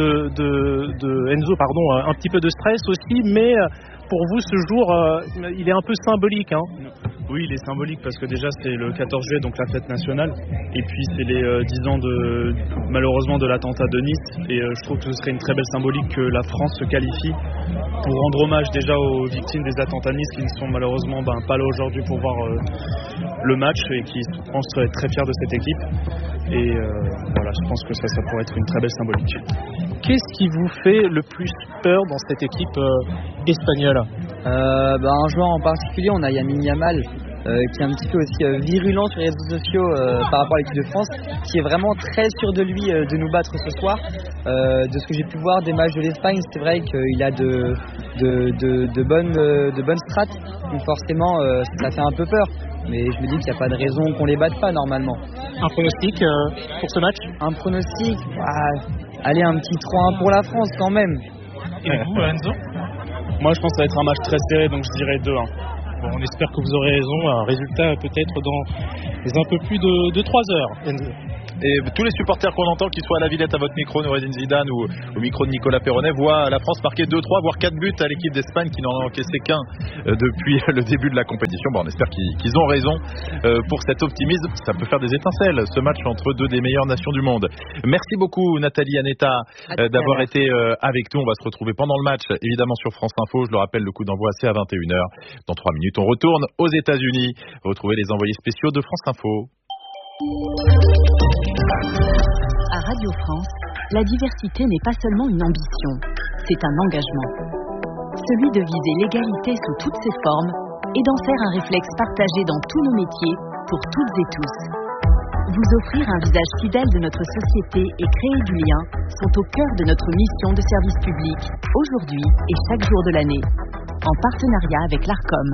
Speaker 21: de Enzo, un petit peu de stress aussi, mais pour vous ce jour il est un peu symbolique.
Speaker 19: Oui, il est symbolique parce que déjà c'est le 14 juillet, donc la fête nationale, et puis c'est les 10 ans malheureusement de l'attentat de Nice, et je trouve que ce serait une très belle symbolique que la France se qualifie pour rendre hommage déjà aux victimes des attentats de Nice qui ne sont malheureusement pas là aujourd'hui pour voir le match et qui, je pense, seraient très fiers de cette équipe. Et voilà, je pense que ça pourrait être une très belle symbolique.
Speaker 21: Qu'est-ce qui vous fait le plus peur dans cette équipe espagnole?
Speaker 22: Un joueur en particulier, on a Lamine Yamal qui est un petit peu aussi virulent sur les réseaux sociaux par rapport à l'équipe de France, qui est vraiment très sûr de lui de nous battre ce soir. De ce que j'ai pu voir des matchs de l'Espagne, c'est vrai qu'il a de bonnes strates, donc forcément ça fait un peu peur. Mais je me dis qu'il n'y a pas de raison qu'on les batte pas normalement.
Speaker 21: Un pronostic pour ce match?
Speaker 22: Un pronostic, allez, un petit 3-1 pour la France quand même.
Speaker 21: Et vous, Enzo?
Speaker 19: Moi je pense que ça va être un match très serré, donc je dirais 2-1.
Speaker 21: Bon, on espère que vous aurez raison, un résultat peut-être dans un peu plus de 3 heures. Enzo.
Speaker 4: Et tous les supporters qu'on entend, qu'ils soient à la Villette à votre micro, Noureddine Zidane, ou au micro de Nicolas Perronnet, voient la France marquer 2-3, voire 4 buts à l'équipe d'Espagne qui n'en a encaissé qu'un depuis le début de la compétition. On espère qu'ils ont raison pour cet optimisme. Ça peut faire des étincelles, ce match entre deux des meilleures nations du monde. Merci beaucoup Nathalie Aneta d'avoir été avec nous. On va se retrouver pendant le match, évidemment sur France Info. Je le rappelle, le coup d'envoi c'est à 21h. Dans 3 minutes, on retourne aux États-Unis. Retrouvez les envoyés spéciaux de France Info.
Speaker 8: À Radio France, la diversité n'est pas seulement une ambition, c'est un engagement. Celui de viser l'égalité sous toutes ses formes et d'en faire un réflexe partagé dans tous nos métiers, pour toutes et tous. Vous offrir un visage fidèle de notre société et créer du lien sont au cœur de notre mission de service public, aujourd'hui et chaque jour de l'année, en partenariat avec l'ARCOM.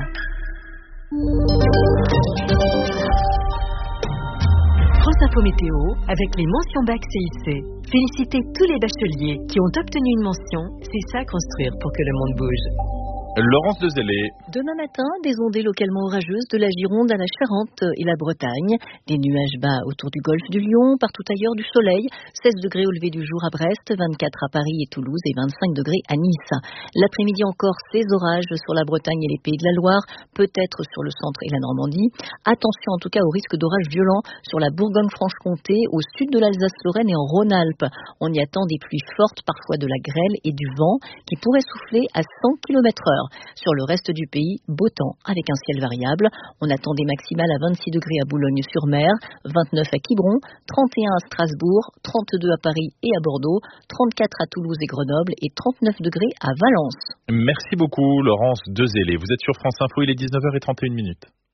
Speaker 8: France Info Météo avec les mentions bac CIC. Félicitez tous les bacheliers qui ont obtenu une mention. C'est ça construire pour que le monde bouge.
Speaker 4: Laurence Dezellé.
Speaker 9: Demain matin, des ondées localement orageuses de la Gironde à la Charente et la Bretagne. Des nuages bas autour du golfe du Lion, partout ailleurs du soleil. 16 degrés au lever du jour à Brest, 24 à Paris et Toulouse et 25 degrés à Nice. L'après-midi encore, ces orages sur la Bretagne et les Pays de la Loire, peut-être sur le centre et la Normandie. Attention en tout cas au risque d'orages violents sur la Bourgogne-Franche-Comté, au sud de l'Alsace-Lorraine et en Rhône-Alpes. On y attend des pluies fortes, parfois de la grêle et du vent qui pourraient souffler à 100 km/h. Sur le reste du pays, beau temps avec un ciel variable. On attend des maximales à 26 degrés à Boulogne-sur-Mer, 29 à Quiberon, 31 à Strasbourg, 32 à Paris et à Bordeaux, 34 à Toulouse et Grenoble et 39 degrés à Valence.
Speaker 4: Merci beaucoup Laurence Dezellé. Vous êtes sur France Info, il est 19h31.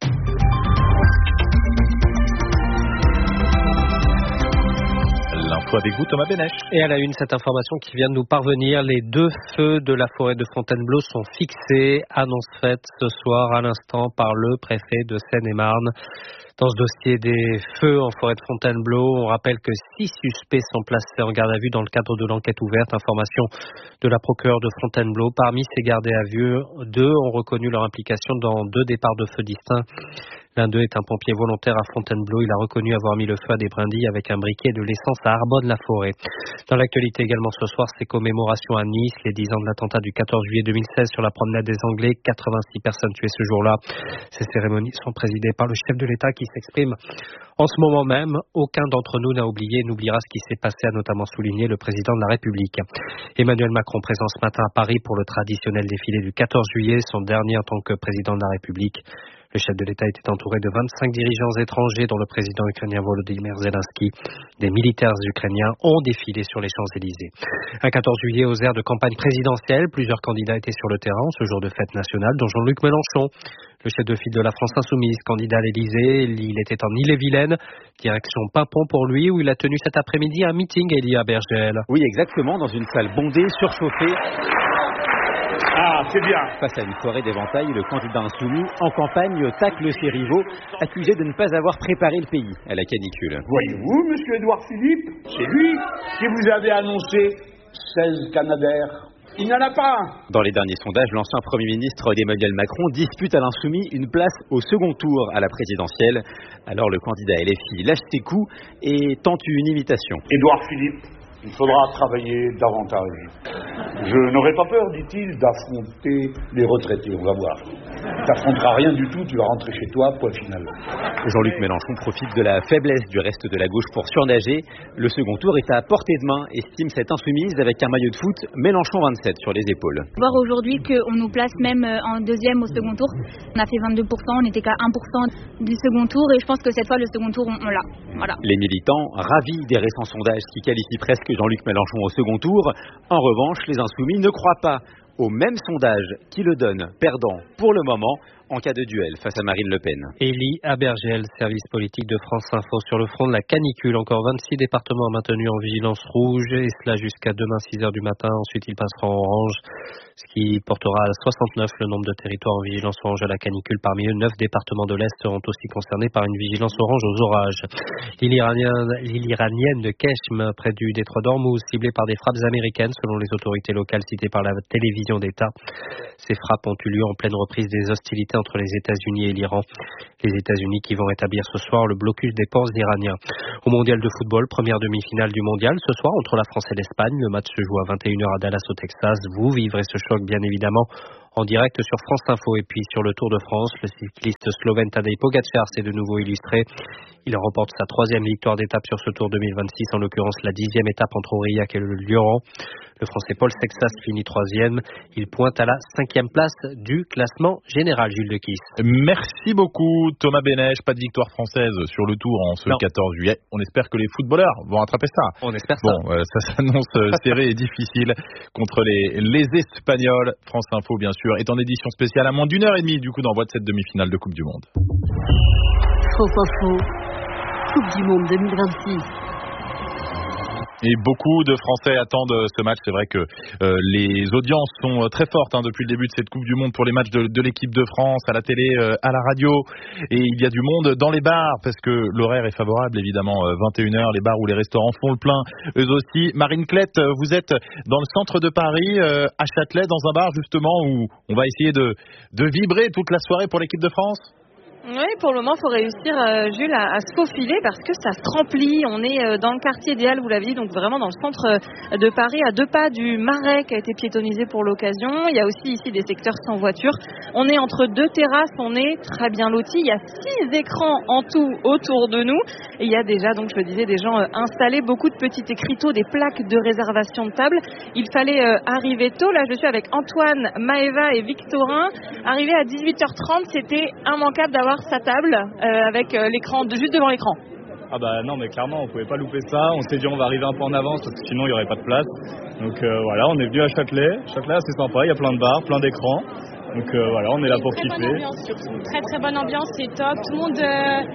Speaker 4: L'info avec vous, Thomas Benech.
Speaker 3: Et à la une, cette information qui vient de nous parvenir, les 2 feux de la forêt de Fontainebleau sont fixés. Annonce faite ce soir à l'instant par le préfet de Seine-et-Marne. Dans ce dossier des feux en forêt de Fontainebleau, on rappelle que 6 suspects sont placés en garde à vue dans le cadre de l'enquête ouverte. Information de la procureure de Fontainebleau. Parmi ces gardés à vue, 2 ont reconnu leur implication dans 2 départs de feu distincts. L'un d'eux est un pompier volontaire à Fontainebleau. Il a reconnu avoir mis le feu à des brindilles avec un briquet de l'essence à Arbonne-la-Forêt. Dans l'actualité également ce soir, ces commémorations à Nice, les 10 ans de l'attentat du 14 juillet 2016 sur la promenade des Anglais, 86 personnes tuées ce jour-là. Ces cérémonies sont présidées par le chef de l'État qui s'exprime en ce moment même. Aucun d'entre nous n'a oublié, n'oubliera ce qui s'est passé, a notamment souligné le président de la République. Emmanuel Macron présent ce matin à Paris pour le traditionnel défilé du 14 juillet, son dernier en tant que président de la République. Le chef de l'État était entouré de 25 dirigeants étrangers, dont le président ukrainien Volodymyr Zelensky. Des militaires ukrainiens ont défilé sur les Champs-Élysées. Un 14 juillet aux airs de campagne présidentielle, plusieurs candidats étaient sur le terrain en ce jour de fête nationale, dont Jean-Luc Mélenchon, le chef de file de la France Insoumise, candidat à l'Élysée. Il était en Ille-et-Vilaine, direction Pimpon pour lui, où il a tenu cet après-midi un meeting, Elia Bergel.
Speaker 5: Oui, exactement, dans une salle bondée, surchauffée.
Speaker 23: Ah, c'est bien.
Speaker 5: Face à une forêt d'éventail, le candidat insoumis, en campagne, tacle ses rivaux, accusé de ne pas avoir préparé le pays à la canicule.
Speaker 23: Voyez-vous, monsieur Édouard Philippe, c'est lui qui vous avait annoncé 16 Canadaires. Il n'y en a pas un.
Speaker 5: Dans les derniers sondages, l'ancien Premier ministre Emmanuel Macron dispute à l'insoumis une place au second tour à la présidentielle. Alors le candidat LFI lâche ses coups et tente une imitation.
Speaker 23: Édouard Philippe, Il faudra travailler davantage. Je n'aurai pas peur, dit-il, d'affronter les retraités. On va voir. Tu n'affronteras rien du tout, tu vas rentrer chez toi, point final.
Speaker 5: Jean-Luc Mélenchon profite de la faiblesse du reste de la gauche pour surnager. Le second tour est à portée de main, estime cette insoumise avec un maillot de foot Mélenchon 27 sur les épaules.
Speaker 6: Voir aujourd'hui qu'on nous place même en deuxième au second tour. On a fait 22%, on n'était qu'à 1% du second tour et je pense que cette fois le second tour on l'a. Voilà.
Speaker 5: Les militants ravis des récents sondages qui qualifient presque Jean-Luc Mélenchon au second tour. En revanche, les insoumis ne croient pas au même sondage qui le donne perdant pour le moment en cas de duel face à Marine Le Pen.
Speaker 3: Élie Abergel, service politique de France Info sur le front de la canicule. Encore 26 départements maintenus en vigilance rouge et cela jusqu'à demain 6h du matin. Ensuite, ils passeront en orange, ce qui portera à 69 le nombre de territoires en vigilance orange à la canicule. Parmi eux, 9 départements de l'Est seront aussi concernés par une vigilance orange aux orages. L'île iranienne de Keshm, près du détroit d'Ormuz, ciblée par des frappes américaines selon les autorités locales citées par la télévision d'État. Ces frappes ont eu lieu en pleine reprise des hostilités entre les États-Unis et l'Iran. Les États-Unis qui vont établir ce soir le blocus des ports iraniens. Au mondial de football, première demi-finale du mondial ce soir entre la France et l'Espagne. Le match se joue à 21h à Dallas au Texas. Vous vivrez ce choc bien évidemment en direct sur France Info. Et puis sur le Tour de France, le cycliste slovène Tadej Pogačar s'est de nouveau illustré. Il remporte sa 3e victoire d'étape sur ce Tour 2026, en l'occurrence la 10e étape entre Aurillac et le Lioran. Le Français Paul Sexas finit 3e. Il pointe à la 5e place du classement général, Jules Dequisse.
Speaker 4: Merci beaucoup Thomas Bénèche. Pas de victoire française sur le Tour en ce 14 juillet. On espère que les footballeurs vont rattraper ça.
Speaker 3: On espère ça.
Speaker 4: Bon, ça s'annonce serré et difficile contre les Espagnols. France Info, bien sûr, est en édition spéciale à moins d'1h30 du coup d'envoi de cette demi-finale de Coupe du Monde.
Speaker 7: France Info, Coupe du Monde 2026.
Speaker 4: Et beaucoup de Français attendent ce match. C'est vrai que les audiences sont très fortes depuis le début de cette Coupe du Monde pour les matchs de l'équipe de France, à la télé, à la radio. Et il y a du monde dans les bars parce que l'horaire est favorable, évidemment. 21h, les bars ou les restaurants font le plein, eux aussi. Marine Klett, vous êtes dans le centre de Paris, à Châtelet, dans un bar justement où on va essayer de vibrer toute la soirée pour l'équipe de France.
Speaker 2: Oui, pour le moment, il faut réussir, Jules, à se faufiler parce que ça se remplit. On est dans le quartier idéal, vous l'avez dit, donc vraiment dans le centre de Paris, à 2 pas du Marais qui a été piétonnisé pour l'occasion. Il y a aussi ici des secteurs sans voiture. On est entre 2 terrasses, on est très bien lotis. Il y a 6 écrans en tout autour de nous. Et il y a déjà, donc je le disais, des gens installés, beaucoup de petits écriteaux, des plaques de réservation de table. Il fallait arriver tôt. Là, je suis avec Antoine, Maëva et Victorin. Arrivé à 18h30, c'était immanquable d'avoir sa table avec l'écran juste devant l'écran.
Speaker 19: Ah bah non, mais clairement on pouvait pas louper ça. On s'est dit on va arriver un peu en avance parce que sinon il y aurait pas de place. Donc voilà, on est venu à Châtelet. Châtelet, c'est sympa, il y a plein de bars, plein d'écrans. Donc voilà, on est là pour kiffer.
Speaker 6: Très très bonne ambiance, c'est top. Tout le monde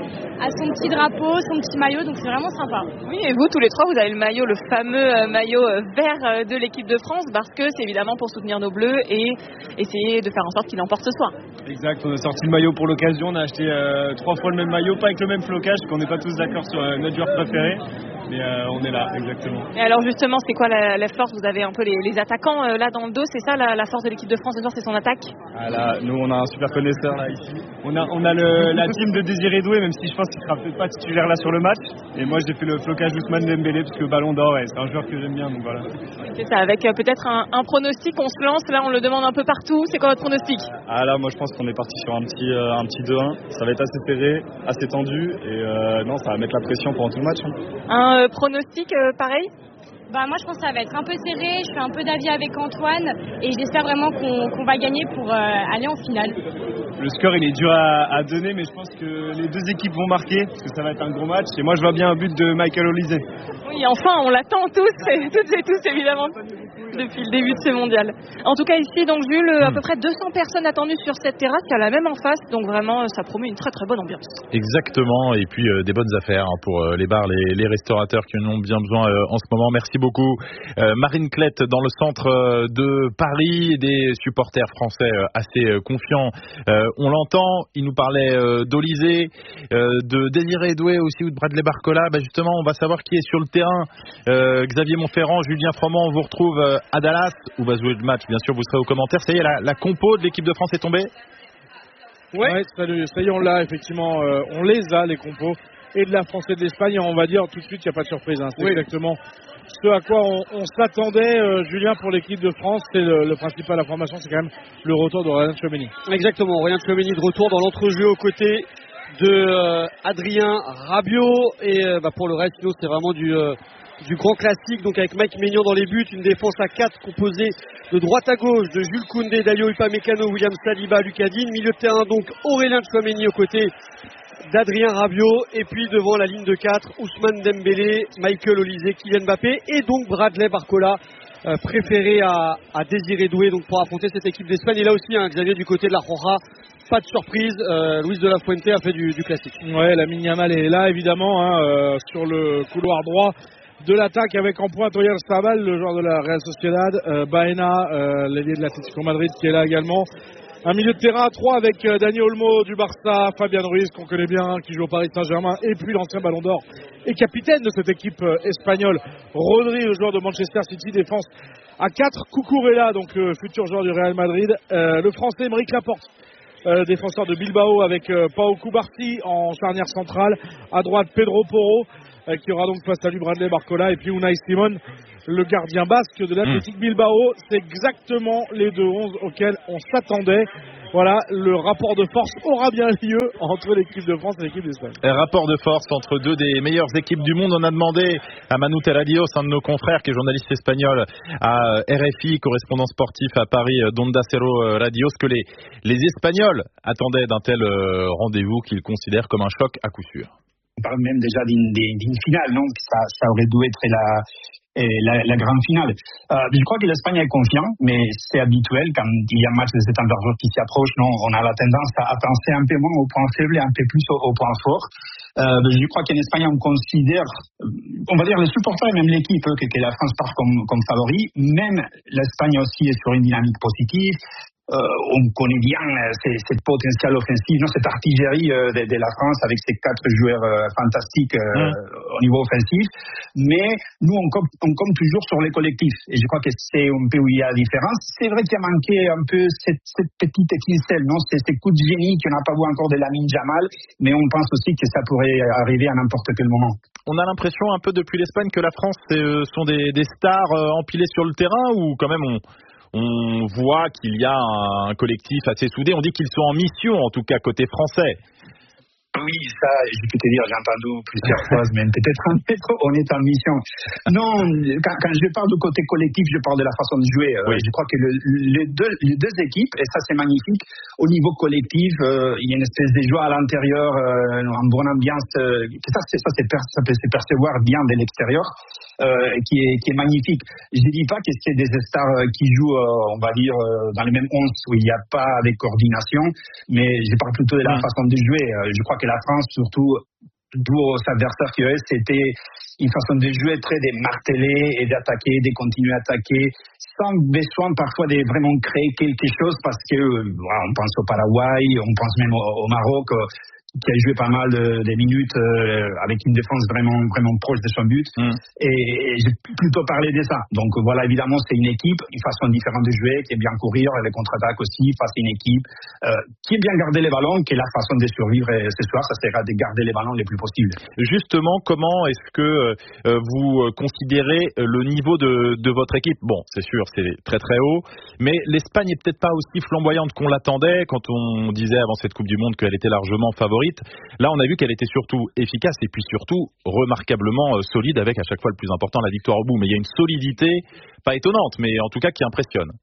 Speaker 6: a son petit drapeau, son petit maillot, donc c'est vraiment sympa.
Speaker 2: Oui, et vous tous les trois, vous avez le maillot, le fameux maillot vert de l'équipe de France, parce que c'est évidemment pour soutenir nos bleus et essayer de faire en sorte qu'ils l'emportent ce soir.
Speaker 19: Exact, on a sorti le maillot pour l'occasion, on a acheté 3 fois le même maillot, pas avec le même flocage, parce qu'on n'est pas tous d'accord sur notre joueur préféré. Mais on est là, exactement.
Speaker 2: Et alors justement, c'est quoi la force? Vous avez un peu les attaquants là dans le dos, c'est ça la force de l'équipe de France ce soir, c'est son attaque?
Speaker 19: Ah là, nous on a un super connaisseur là ici. On a la team de Désiré Doué, même si je pense qu'il sera peut-être pas titulaire là sur le match. Et moi j'ai fait le flocage d'Ousmane Dembélé parce que Ballon d'Or, c'est un joueur que j'aime bien, donc voilà.
Speaker 2: C'est ça, avec peut-être un pronostic, on se lance, là on le demande un peu partout. C'est quoi votre pronostic?
Speaker 19: Ah là, moi je pense qu'on est parti sur un petit 2-1. Ça va être assez serré, assez tendu et non, ça va mettre la pression pendant tout le match.
Speaker 2: Un pronostic pareil?
Speaker 6: Bah moi je pense que ça va être un peu serré, je fais un peu d'avis avec Antoine et j'espère vraiment qu'on va gagner pour aller en finale.
Speaker 19: Le score il est dur à donner, mais je pense que les 2 équipes vont marquer parce que ça va être un gros match et moi je vois bien un but de Michael Olise.
Speaker 2: Oui, enfin on l'attend toutes et tous évidemment depuis le début de ce mondial. En tout cas ici donc Jules, à peu près 200 personnes attendues sur cette terrasse, il y a la même en face, donc vraiment ça promet une très très bonne ambiance.
Speaker 4: Exactement, et puis des bonnes affaires pour les bars, les restaurateurs qui en ont bien besoin en ce moment. Merci beaucoup Marine Klett dans le centre de Paris, des supporters français assez confiants. On l'entend, il nous parlait d'Olysée, de Désiré Doué aussi ou de Bradley Barcola. Justement, on va savoir qui est sur le terrain. Xavier Montferrand, Julien Froment, on vous retrouve à Dallas où va jouer le match. Bien sûr, vous serez aux commentaires. Ça y est, la compo de l'équipe de France est tombée?
Speaker 10: Ouais, ça y est, on l'a effectivement. On les a, les compos. et de la France et de l'Espagne. On va dire tout de suite, il n'y a pas de surprise. C'est exactement ce à quoi on s'attendait, Julien, pour l'équipe de France. C'est le principal information, c'est quand même le retour d'Aurélien Tchouameni.
Speaker 15: Exactement, Aurélien Tchouameni de retour dans l'entrejeu aux côtés de Adrien Rabiot. Et pour le reste, c'est vraiment du grand classique, donc avec Mike Maignan dans les buts, une défense à 4 composée de droite à gauche de Jules Koundé, Dayo Upamecano, William Saliba, Lucas Digne, milieu de terrain donc Aurélien Tchouameni aux côtés d'Adrien Rabiot, et puis devant la ligne de 4, Ousmane Dembélé, Michael Olise, Kylian Mbappé et donc Bradley Barcola, préféré à Désiré Doué donc pour affronter cette équipe d'Espagne. Et là aussi, Xavier, du côté de la Roja, pas de surprise, Luis de la Fuente a fait du classique.
Speaker 10: Ouais, Lamine Yamal est là évidemment sur le couloir droit de l'attaque avec en pointe Oyarzabal, le joueur de la Real Sociedad, Baena, l'ailier de l'Atlético Madrid qui est là également. Un milieu de terrain à 3 avec Dani Olmo du Barça, Fabian Ruiz qu'on connaît bien, qui joue au Paris Saint-Germain, et puis l'ancien Ballon d'Or et capitaine de cette équipe espagnole, Rodri, le joueur de Manchester City, défense à 4, Cucurella, donc futur joueur du Real Madrid, le français Aymeric Laporte, défenseur de Bilbao avec Pau Cubarsí en charnière centrale, à droite Pedro Porro, qui aura donc face à lui Bradley Barcola, et puis Unai Simon, le gardien basque de l'Athletic Bilbao. C'est exactement les 2-11 auxquels on s'attendait. Voilà, le rapport de force aura bien lieu entre l'équipe de France et l'équipe d'Espagne.
Speaker 4: Rapport de force entre deux des meilleures équipes du monde. On a demandé à Manu Terradios, un de nos confrères qui est journaliste espagnol à RFI, correspondant sportif à Paris, d'Onda Cero Radio, ce que les Espagnols attendaient d'un tel rendez-vous qu'ils considèrent comme un choc à coup sûr.
Speaker 11: On parle même déjà d'une finale, non? Ça aurait dû être la grande finale. Je crois que l'Espagne est confiant, mais c'est habituel quand il y a un match de cette envergure qui s'approche. Non, on a la tendance à penser un peu moins au point faible et un peu plus au point fort. Je crois qu'en Espagne, on considère, on va dire les supporters et même l'équipe, que la France part comme favori. Même l'Espagne aussi est sur une dynamique positive. On connaît bien cette potentiel offensif, cette artillerie de la France avec ses 4 joueurs fantastiques au niveau offensif. Mais nous, on compte toujours sur les collectifs. Et je crois que c'est un peu où il y a la différence. C'est vrai qu'il a manqué un peu cette petite étincelle, ces coups de génie qu'on n'a pas vu encore de Lamine Yamal. Mais on pense aussi que ça pourrait arriver à n'importe quel moment.
Speaker 4: On a l'impression un peu depuis l'Espagne que la France sont des stars empilées sur le terrain, ou quand même on voit qu'il y a un collectif assez soudé. On dit qu'ils sont en mission, en tout cas côté français.
Speaker 11: Oui, ça, je peux te dire, j'ai entendu plusieurs fois, mais peut-être on est en mission. Non, quand je parle du côté collectif, je parle de la façon de jouer. Oui. Je crois que les deux équipes, et ça c'est magnifique, au niveau collectif, il y a une espèce de joie à l'intérieur, une bonne ambiance. Ça peut se percevoir bien de l'extérieur, qui est magnifique. Je ne dis pas que c'est des stars qui jouent, on va dire, dans les mêmes 11 où il n'y a pas de coordination, mais je parle plutôt de la façon de jouer. Je crois que la France, surtout, d'où aux adversaires qui c'était une façon de jouer très de marteler et d'attaquer, de continuer à attaquer, sans besoin parfois de vraiment créer quelque chose, parce que on pense au Paraguay, on pense même au Maroc, qui a joué pas mal de minutes avec une défense vraiment proche de son but. Et j'ai plutôt parlé de ça. Donc voilà, évidemment, c'est une équipe, une façon différente de jouer, qui est bien courir, les contre-attaques aussi, face à une équipe qui est bien garder les ballons, qui est la façon de survivre ce soir, ça sera de garder les ballons le plus possible.
Speaker 4: Justement, comment est-ce que vous considérez le niveau de votre équipe? Bon, c'est sûr, c'est très très haut, mais l'Espagne est peut-être pas aussi flamboyante qu'on l'attendait quand on disait avant cette Coupe du Monde qu'elle était largement favorite. Là, on a vu qu'elle était surtout efficace et puis surtout remarquablement solide, avec à chaque fois le plus important, la victoire au bout. Mais il y a une solidité, pas étonnante, mais en tout cas qui impressionne.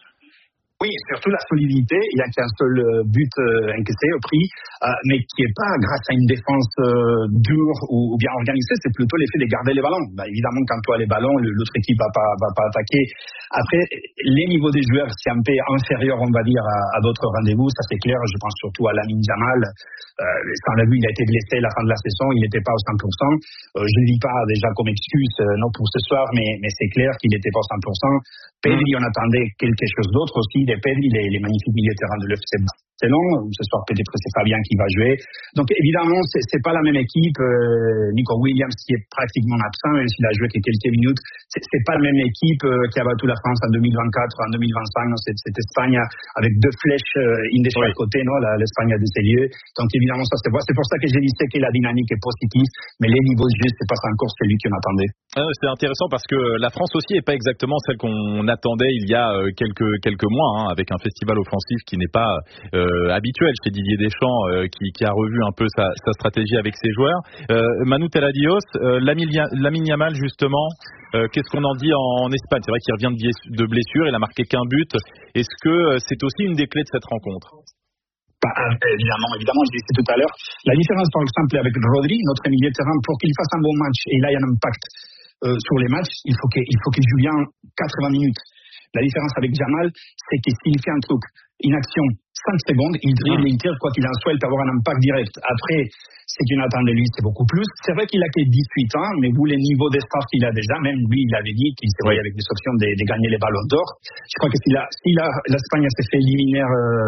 Speaker 11: Oui, surtout la solidité. Il n'y a qu'un seul but encaissé au prix, mais qui n'est pas grâce à une défense dure ou bien organisée, c'est plutôt l'effet de garder les ballons. Évidemment, quand tu as les ballons, l'autre équipe va pas attaquer. Après, les niveaux des joueurs, c'est un peu inférieur, on va dire, à d'autres rendez-vous. Ça, c'est clair. Je pense surtout à Lamine Yamal. On l'a vu, il a été blessé à la fin de la saison. Il n'était pas au 100%. Je ne dis pas déjà comme excuse, non pour ce soir, mais c'est clair qu'il n'était pas au 100%. Pedri, on attendait quelque chose d'autre aussi David et Pedri, les magnifiques milieux de terrain de l'FC Barcelone. Ce soir, peut-être c'est Fabien qui va jouer. Donc, évidemment, c'est pas la même équipe. Nico Williams, qui est pratiquement absent, même s'il a joué que quelques minutes, c'est pas la même équipe qui a battu la France en 2024, en 2025. Non, cette Espagne avec deux flèches, une de chaque côté, non, l'Espagne a des lieux. Donc, évidemment, ça se voit. C'est pour ça que j'ai dit que la dynamique est positive, mais les niveaux de jeu, c'est pas encore celui qu'on attendait.
Speaker 4: C'est intéressant parce que la France aussi n'est pas exactement celle qu'on attendait il y a quelques mois, hein, avec un festival offensif qui n'est pas habituel chez Didier Deschamps, qui a revu un peu sa stratégie avec ses joueurs. Manu Terradios, Lamine Yamal justement, qu'est-ce qu'on en dit en Espagne? C'est vrai qu'il revient de blessure, il a marqué qu'un but. Est-ce que c'est aussi une des clés de cette rencontre?
Speaker 11: Évidemment, je disais tout à l'heure. La différence, par exemple, avec Rodri, notre milieu de terrain, pour qu'il fasse un bon match et il ait un impact sur les matchs, il faut qu'il joue bien 80 minutes. La différence avec Yamal, c'est que s'il fait un truc, une action, 5 secondes, il dribble, il tire, quoi qu'il en soit, il peut avoir un impact direct. Après, ce qu'on attend de lui, c'est beaucoup plus. C'est vrai qu'il a que 18 ans, mais vous, les niveaux d'espoir qu'il a déjà, même lui, il avait dit qu'il se voyait avec des options de gagner les ballons d'or. Je crois que si l'Espagne s'est fait éliminer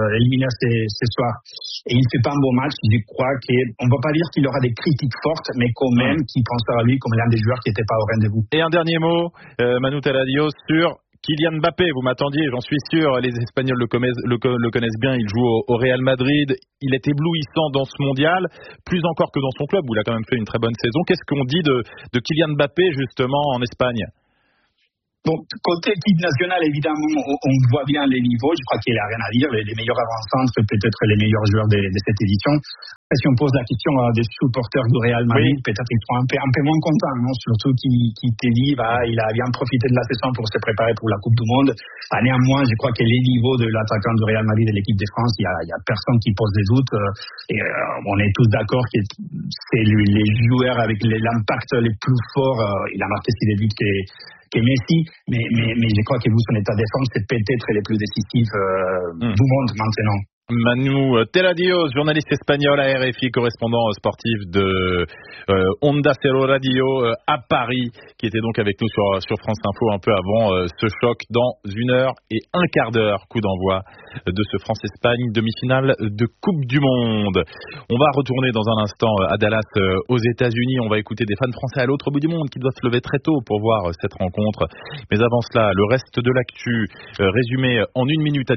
Speaker 11: ce soir, et il ne fait pas un bon match, je crois qu'on ne va pas dire qu'il aura des critiques fortes, mais quand même qu'il pensera à lui comme l'un des joueurs qui n'était pas au rendez-vous.
Speaker 4: Et un dernier mot, Manu Terradios, sur Kylian Mbappé. Vous m'attendiez, j'en suis sûr, les Espagnols le connaissent bien, il joue au Real Madrid, il est éblouissant dans ce mondial, plus encore que dans son club où il a quand même fait une très bonne saison. Qu'est-ce qu'on dit de Kylian Mbappé justement en Espagne?
Speaker 11: Donc, côté équipe nationale, évidemment, on voit bien les niveaux. Je crois qu'il n'y a rien à dire. Les meilleurs avant-centres, peut-être les meilleurs joueurs de cette édition. Si on pose la question à des supporters du Real Madrid, peut-être ils seront un peu moins contents, non? Surtout qui te dit, il a bien profité de la saison pour se préparer pour la Coupe du Monde. Néanmoins, je crois que les niveaux de l'attaquant du Real Madrid et de l'équipe de France, il y a personne qui pose des doutes. Et on est tous d'accord que c'est les joueurs avec l'impact les plus forts. Il a marqué des buts que Messi, mais je crois que vous, son état de forme, c'est peut-être les plus décisifs du monde maintenant.
Speaker 4: Manu Terradios, journaliste espagnol à RFI, correspondant sportif de Onda Cero Radio à Paris, qui était donc avec nous sur France Info un peu avant ce choc dans 1 heure et un quart d'heure, coup d'envoi de ce France-Espagne, demi-finale de Coupe du Monde. On va retourner dans un instant à Dallas aux États-Unis. On va écouter des fans français à l'autre bout du monde qui doivent se lever très tôt pour voir cette rencontre. Mais avant cela, le reste de l'actu résumé en 1 minute à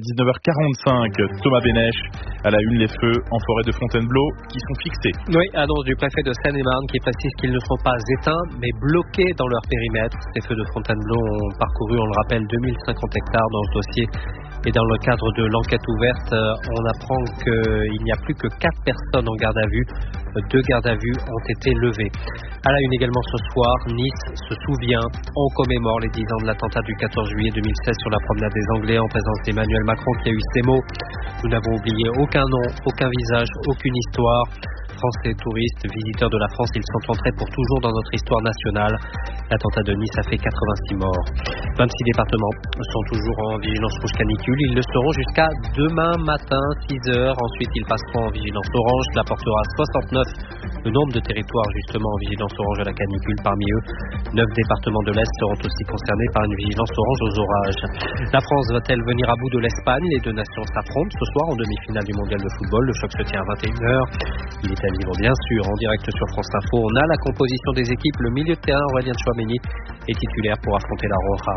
Speaker 4: 19h45. Thomas Benet à la une, les feux en forêt de Fontainebleau qui sont fixés.
Speaker 3: Oui, annonce du préfet de Seine-et-Marne qui précise qu'ils ne seront pas éteints mais bloqués dans leur périmètre. Ces feux de Fontainebleau ont parcouru, on le rappelle, 2050 hectares dans ce dossier. Et dans le cadre de l'enquête ouverte, on apprend qu'il n'y a plus que 4 personnes en garde à vue. 2 gardes à vue ont été levées. À la une également ce soir, Nice se souvient, on commémore les 10 ans de l'attentat du 14 juillet 2016 sur la promenade des Anglais en présence d'Emmanuel Macron qui a eu ces mots. Nous n'avons oublié aucun nom, aucun visage, aucune histoire. Français, touristes, visiteurs de la France, ils sont entrés pour toujours dans notre histoire nationale. L'attentat de Nice a fait 86 morts. 26 départements sont toujours en vigilance rouge canicule. Ils le seront jusqu'à demain matin, 6 heures. Ensuite, ils passeront en vigilance orange. Cela portera 69 le nombre de territoires justement en vigilance orange à la canicule. Parmi eux, 9 départements de l'Est seront aussi concernés par une vigilance orange aux orages. La France va-t-elle venir à bout de l'Espagne? Les deux nations s'affrontent ce soir en demi-finale du mondial de football. Le choc se tient à 21h. Il est à vivre bien sûr en direct sur France Info. On a la composition des équipes. Le milieu de terrain, Aurélien Tchouameni, est titulaire pour affronter la Roja.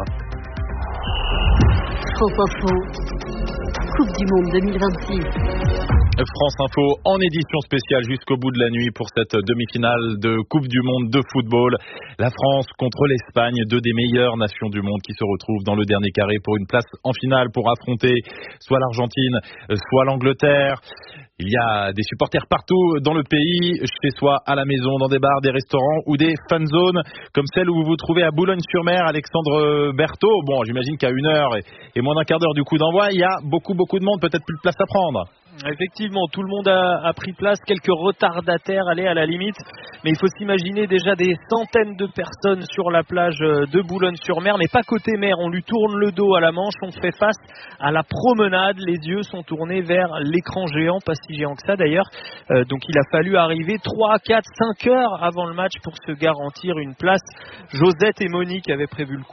Speaker 7: France Info, Coupe du Monde 2026.
Speaker 4: France Info en édition spéciale jusqu'au bout de la nuit pour cette demi-finale de Coupe du Monde de football. La France contre l'Espagne, 2 des meilleures nations du monde qui se retrouvent dans le dernier carré pour une place en finale pour affronter soit l'Argentine, soit l'Angleterre. Il y a des supporters partout dans le pays, chez soi, à la maison, dans des bars, des restaurants ou des fan zones comme celle où vous vous trouvez à Boulogne-sur-Mer. Alexandre Berthaud, bon, j'imagine qu'à 1 heure et moins d'un quart d'heure du coup d'envoi, il y a beaucoup de monde, peut-être plus de place à prendre.
Speaker 19: Effectivement, tout le monde a pris place, quelques retardataires, allez, à la limite, mais il faut s'imaginer déjà des centaines de personnes sur la plage de Boulogne-sur-Mer, mais pas côté mer, on lui tourne le dos à la Manche, on fait face à la promenade, les yeux sont tournés vers l'écran géant, pas si géant que ça d'ailleurs, donc il a fallu arriver 3, 4, 5 heures avant le match pour se garantir une place. Josette et Monique avaient prévu le coup.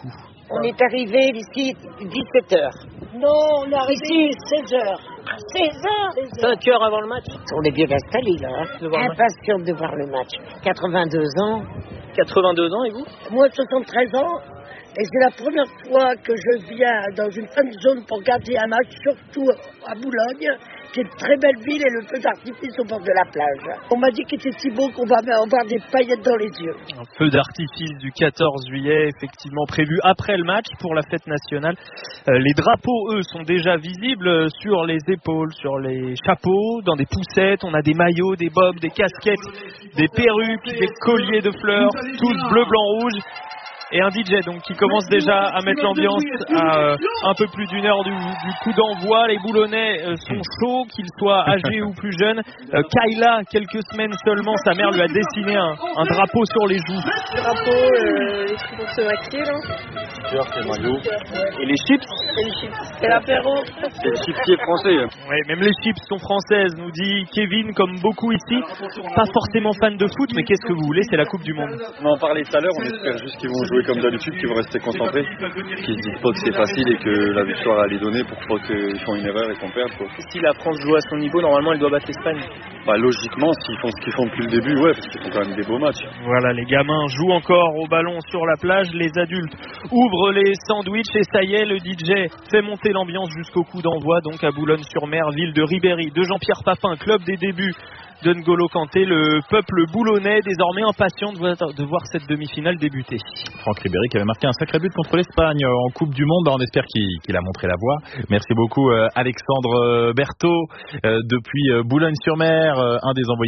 Speaker 1: On est arrivé ici 17h.
Speaker 12: Non, on est arrivé
Speaker 1: ici
Speaker 12: 16h.
Speaker 1: 16h 5 heures avant le match. On est bien installés là, impatients de voir le match. 82 ans.
Speaker 13: 82 ans et vous?
Speaker 12: Moi 73 ans. Et c'est la première fois que je viens dans une fan zone pour regarder un match, surtout à Boulogne, qui est une très belle ville et le feu d'artifice au bord de la plage. On m'a dit qu'il était si beau qu'on va avoir des paillettes dans les yeux.
Speaker 19: Un feu d'artifice du 14 juillet, effectivement prévu après le match pour la fête nationale. Les drapeaux, eux, sont déjà visibles sur les épaules, sur les chapeaux, dans des poussettes. On a des maillots, des bobs, des casquettes, des perruques, des colliers de fleurs, tous bleu, blanc, rouge. Et un DJ donc qui commence déjà à mettre l'ambiance à un peu plus d'une heure du coup d'envoi. Les Boulonnais sont chauds, qu'ils soient âgés ou plus jeunes. Kayla, quelques semaines seulement, sa mère lui a dessiné un drapeau sur les joues.
Speaker 24: Le drapeau, les trucs pour se maquiller là.
Speaker 19: Les maillots. Et les chips.
Speaker 24: Et les chips. Et l'apéro.
Speaker 19: Et les chips qui est français. Oui, même les chips sont françaises, nous dit Kevin, comme beaucoup ici. Pas forcément fan de foot, mais qu'est-ce que vous voulez, c'est la Coupe du Monde.
Speaker 25: On en parlait tout à l'heure, on espère juste qu'ils vont jouer comme d'habitude, qu'ils vont rester concentrés, qu'ils se disent pas que c'est facile et que la victoire à les donner pour pas qu'ils font une erreur et qu'on perde. Quoi.
Speaker 13: Si la France joue à son niveau, normalement elle doit battre l'Espagne.
Speaker 25: Bah logiquement, s'ils font ce qu'ils font depuis le début, ouais, parce qu'ils font quand même des beaux matchs.
Speaker 19: Voilà, les gamins jouent encore au ballon sur la plage, les adultes ouvrent les sandwichs et ça y est, le DJ fait monter l'ambiance jusqu'au coup d'envoi, donc à Boulogne-sur-Mer, ville de Ribéry, de Jean-Pierre Papin, club des débuts de N'Golo Kanté, le peuple boulonnais désormais impatient de voir cette demi-finale débuter.
Speaker 4: Franck Ribéry qui avait marqué un sacré but contre l'Espagne en Coupe du Monde, on espère qu'il a montré la voie. Merci beaucoup Alexandre Berthaud depuis Boulogne-sur-Mer, un des envoyés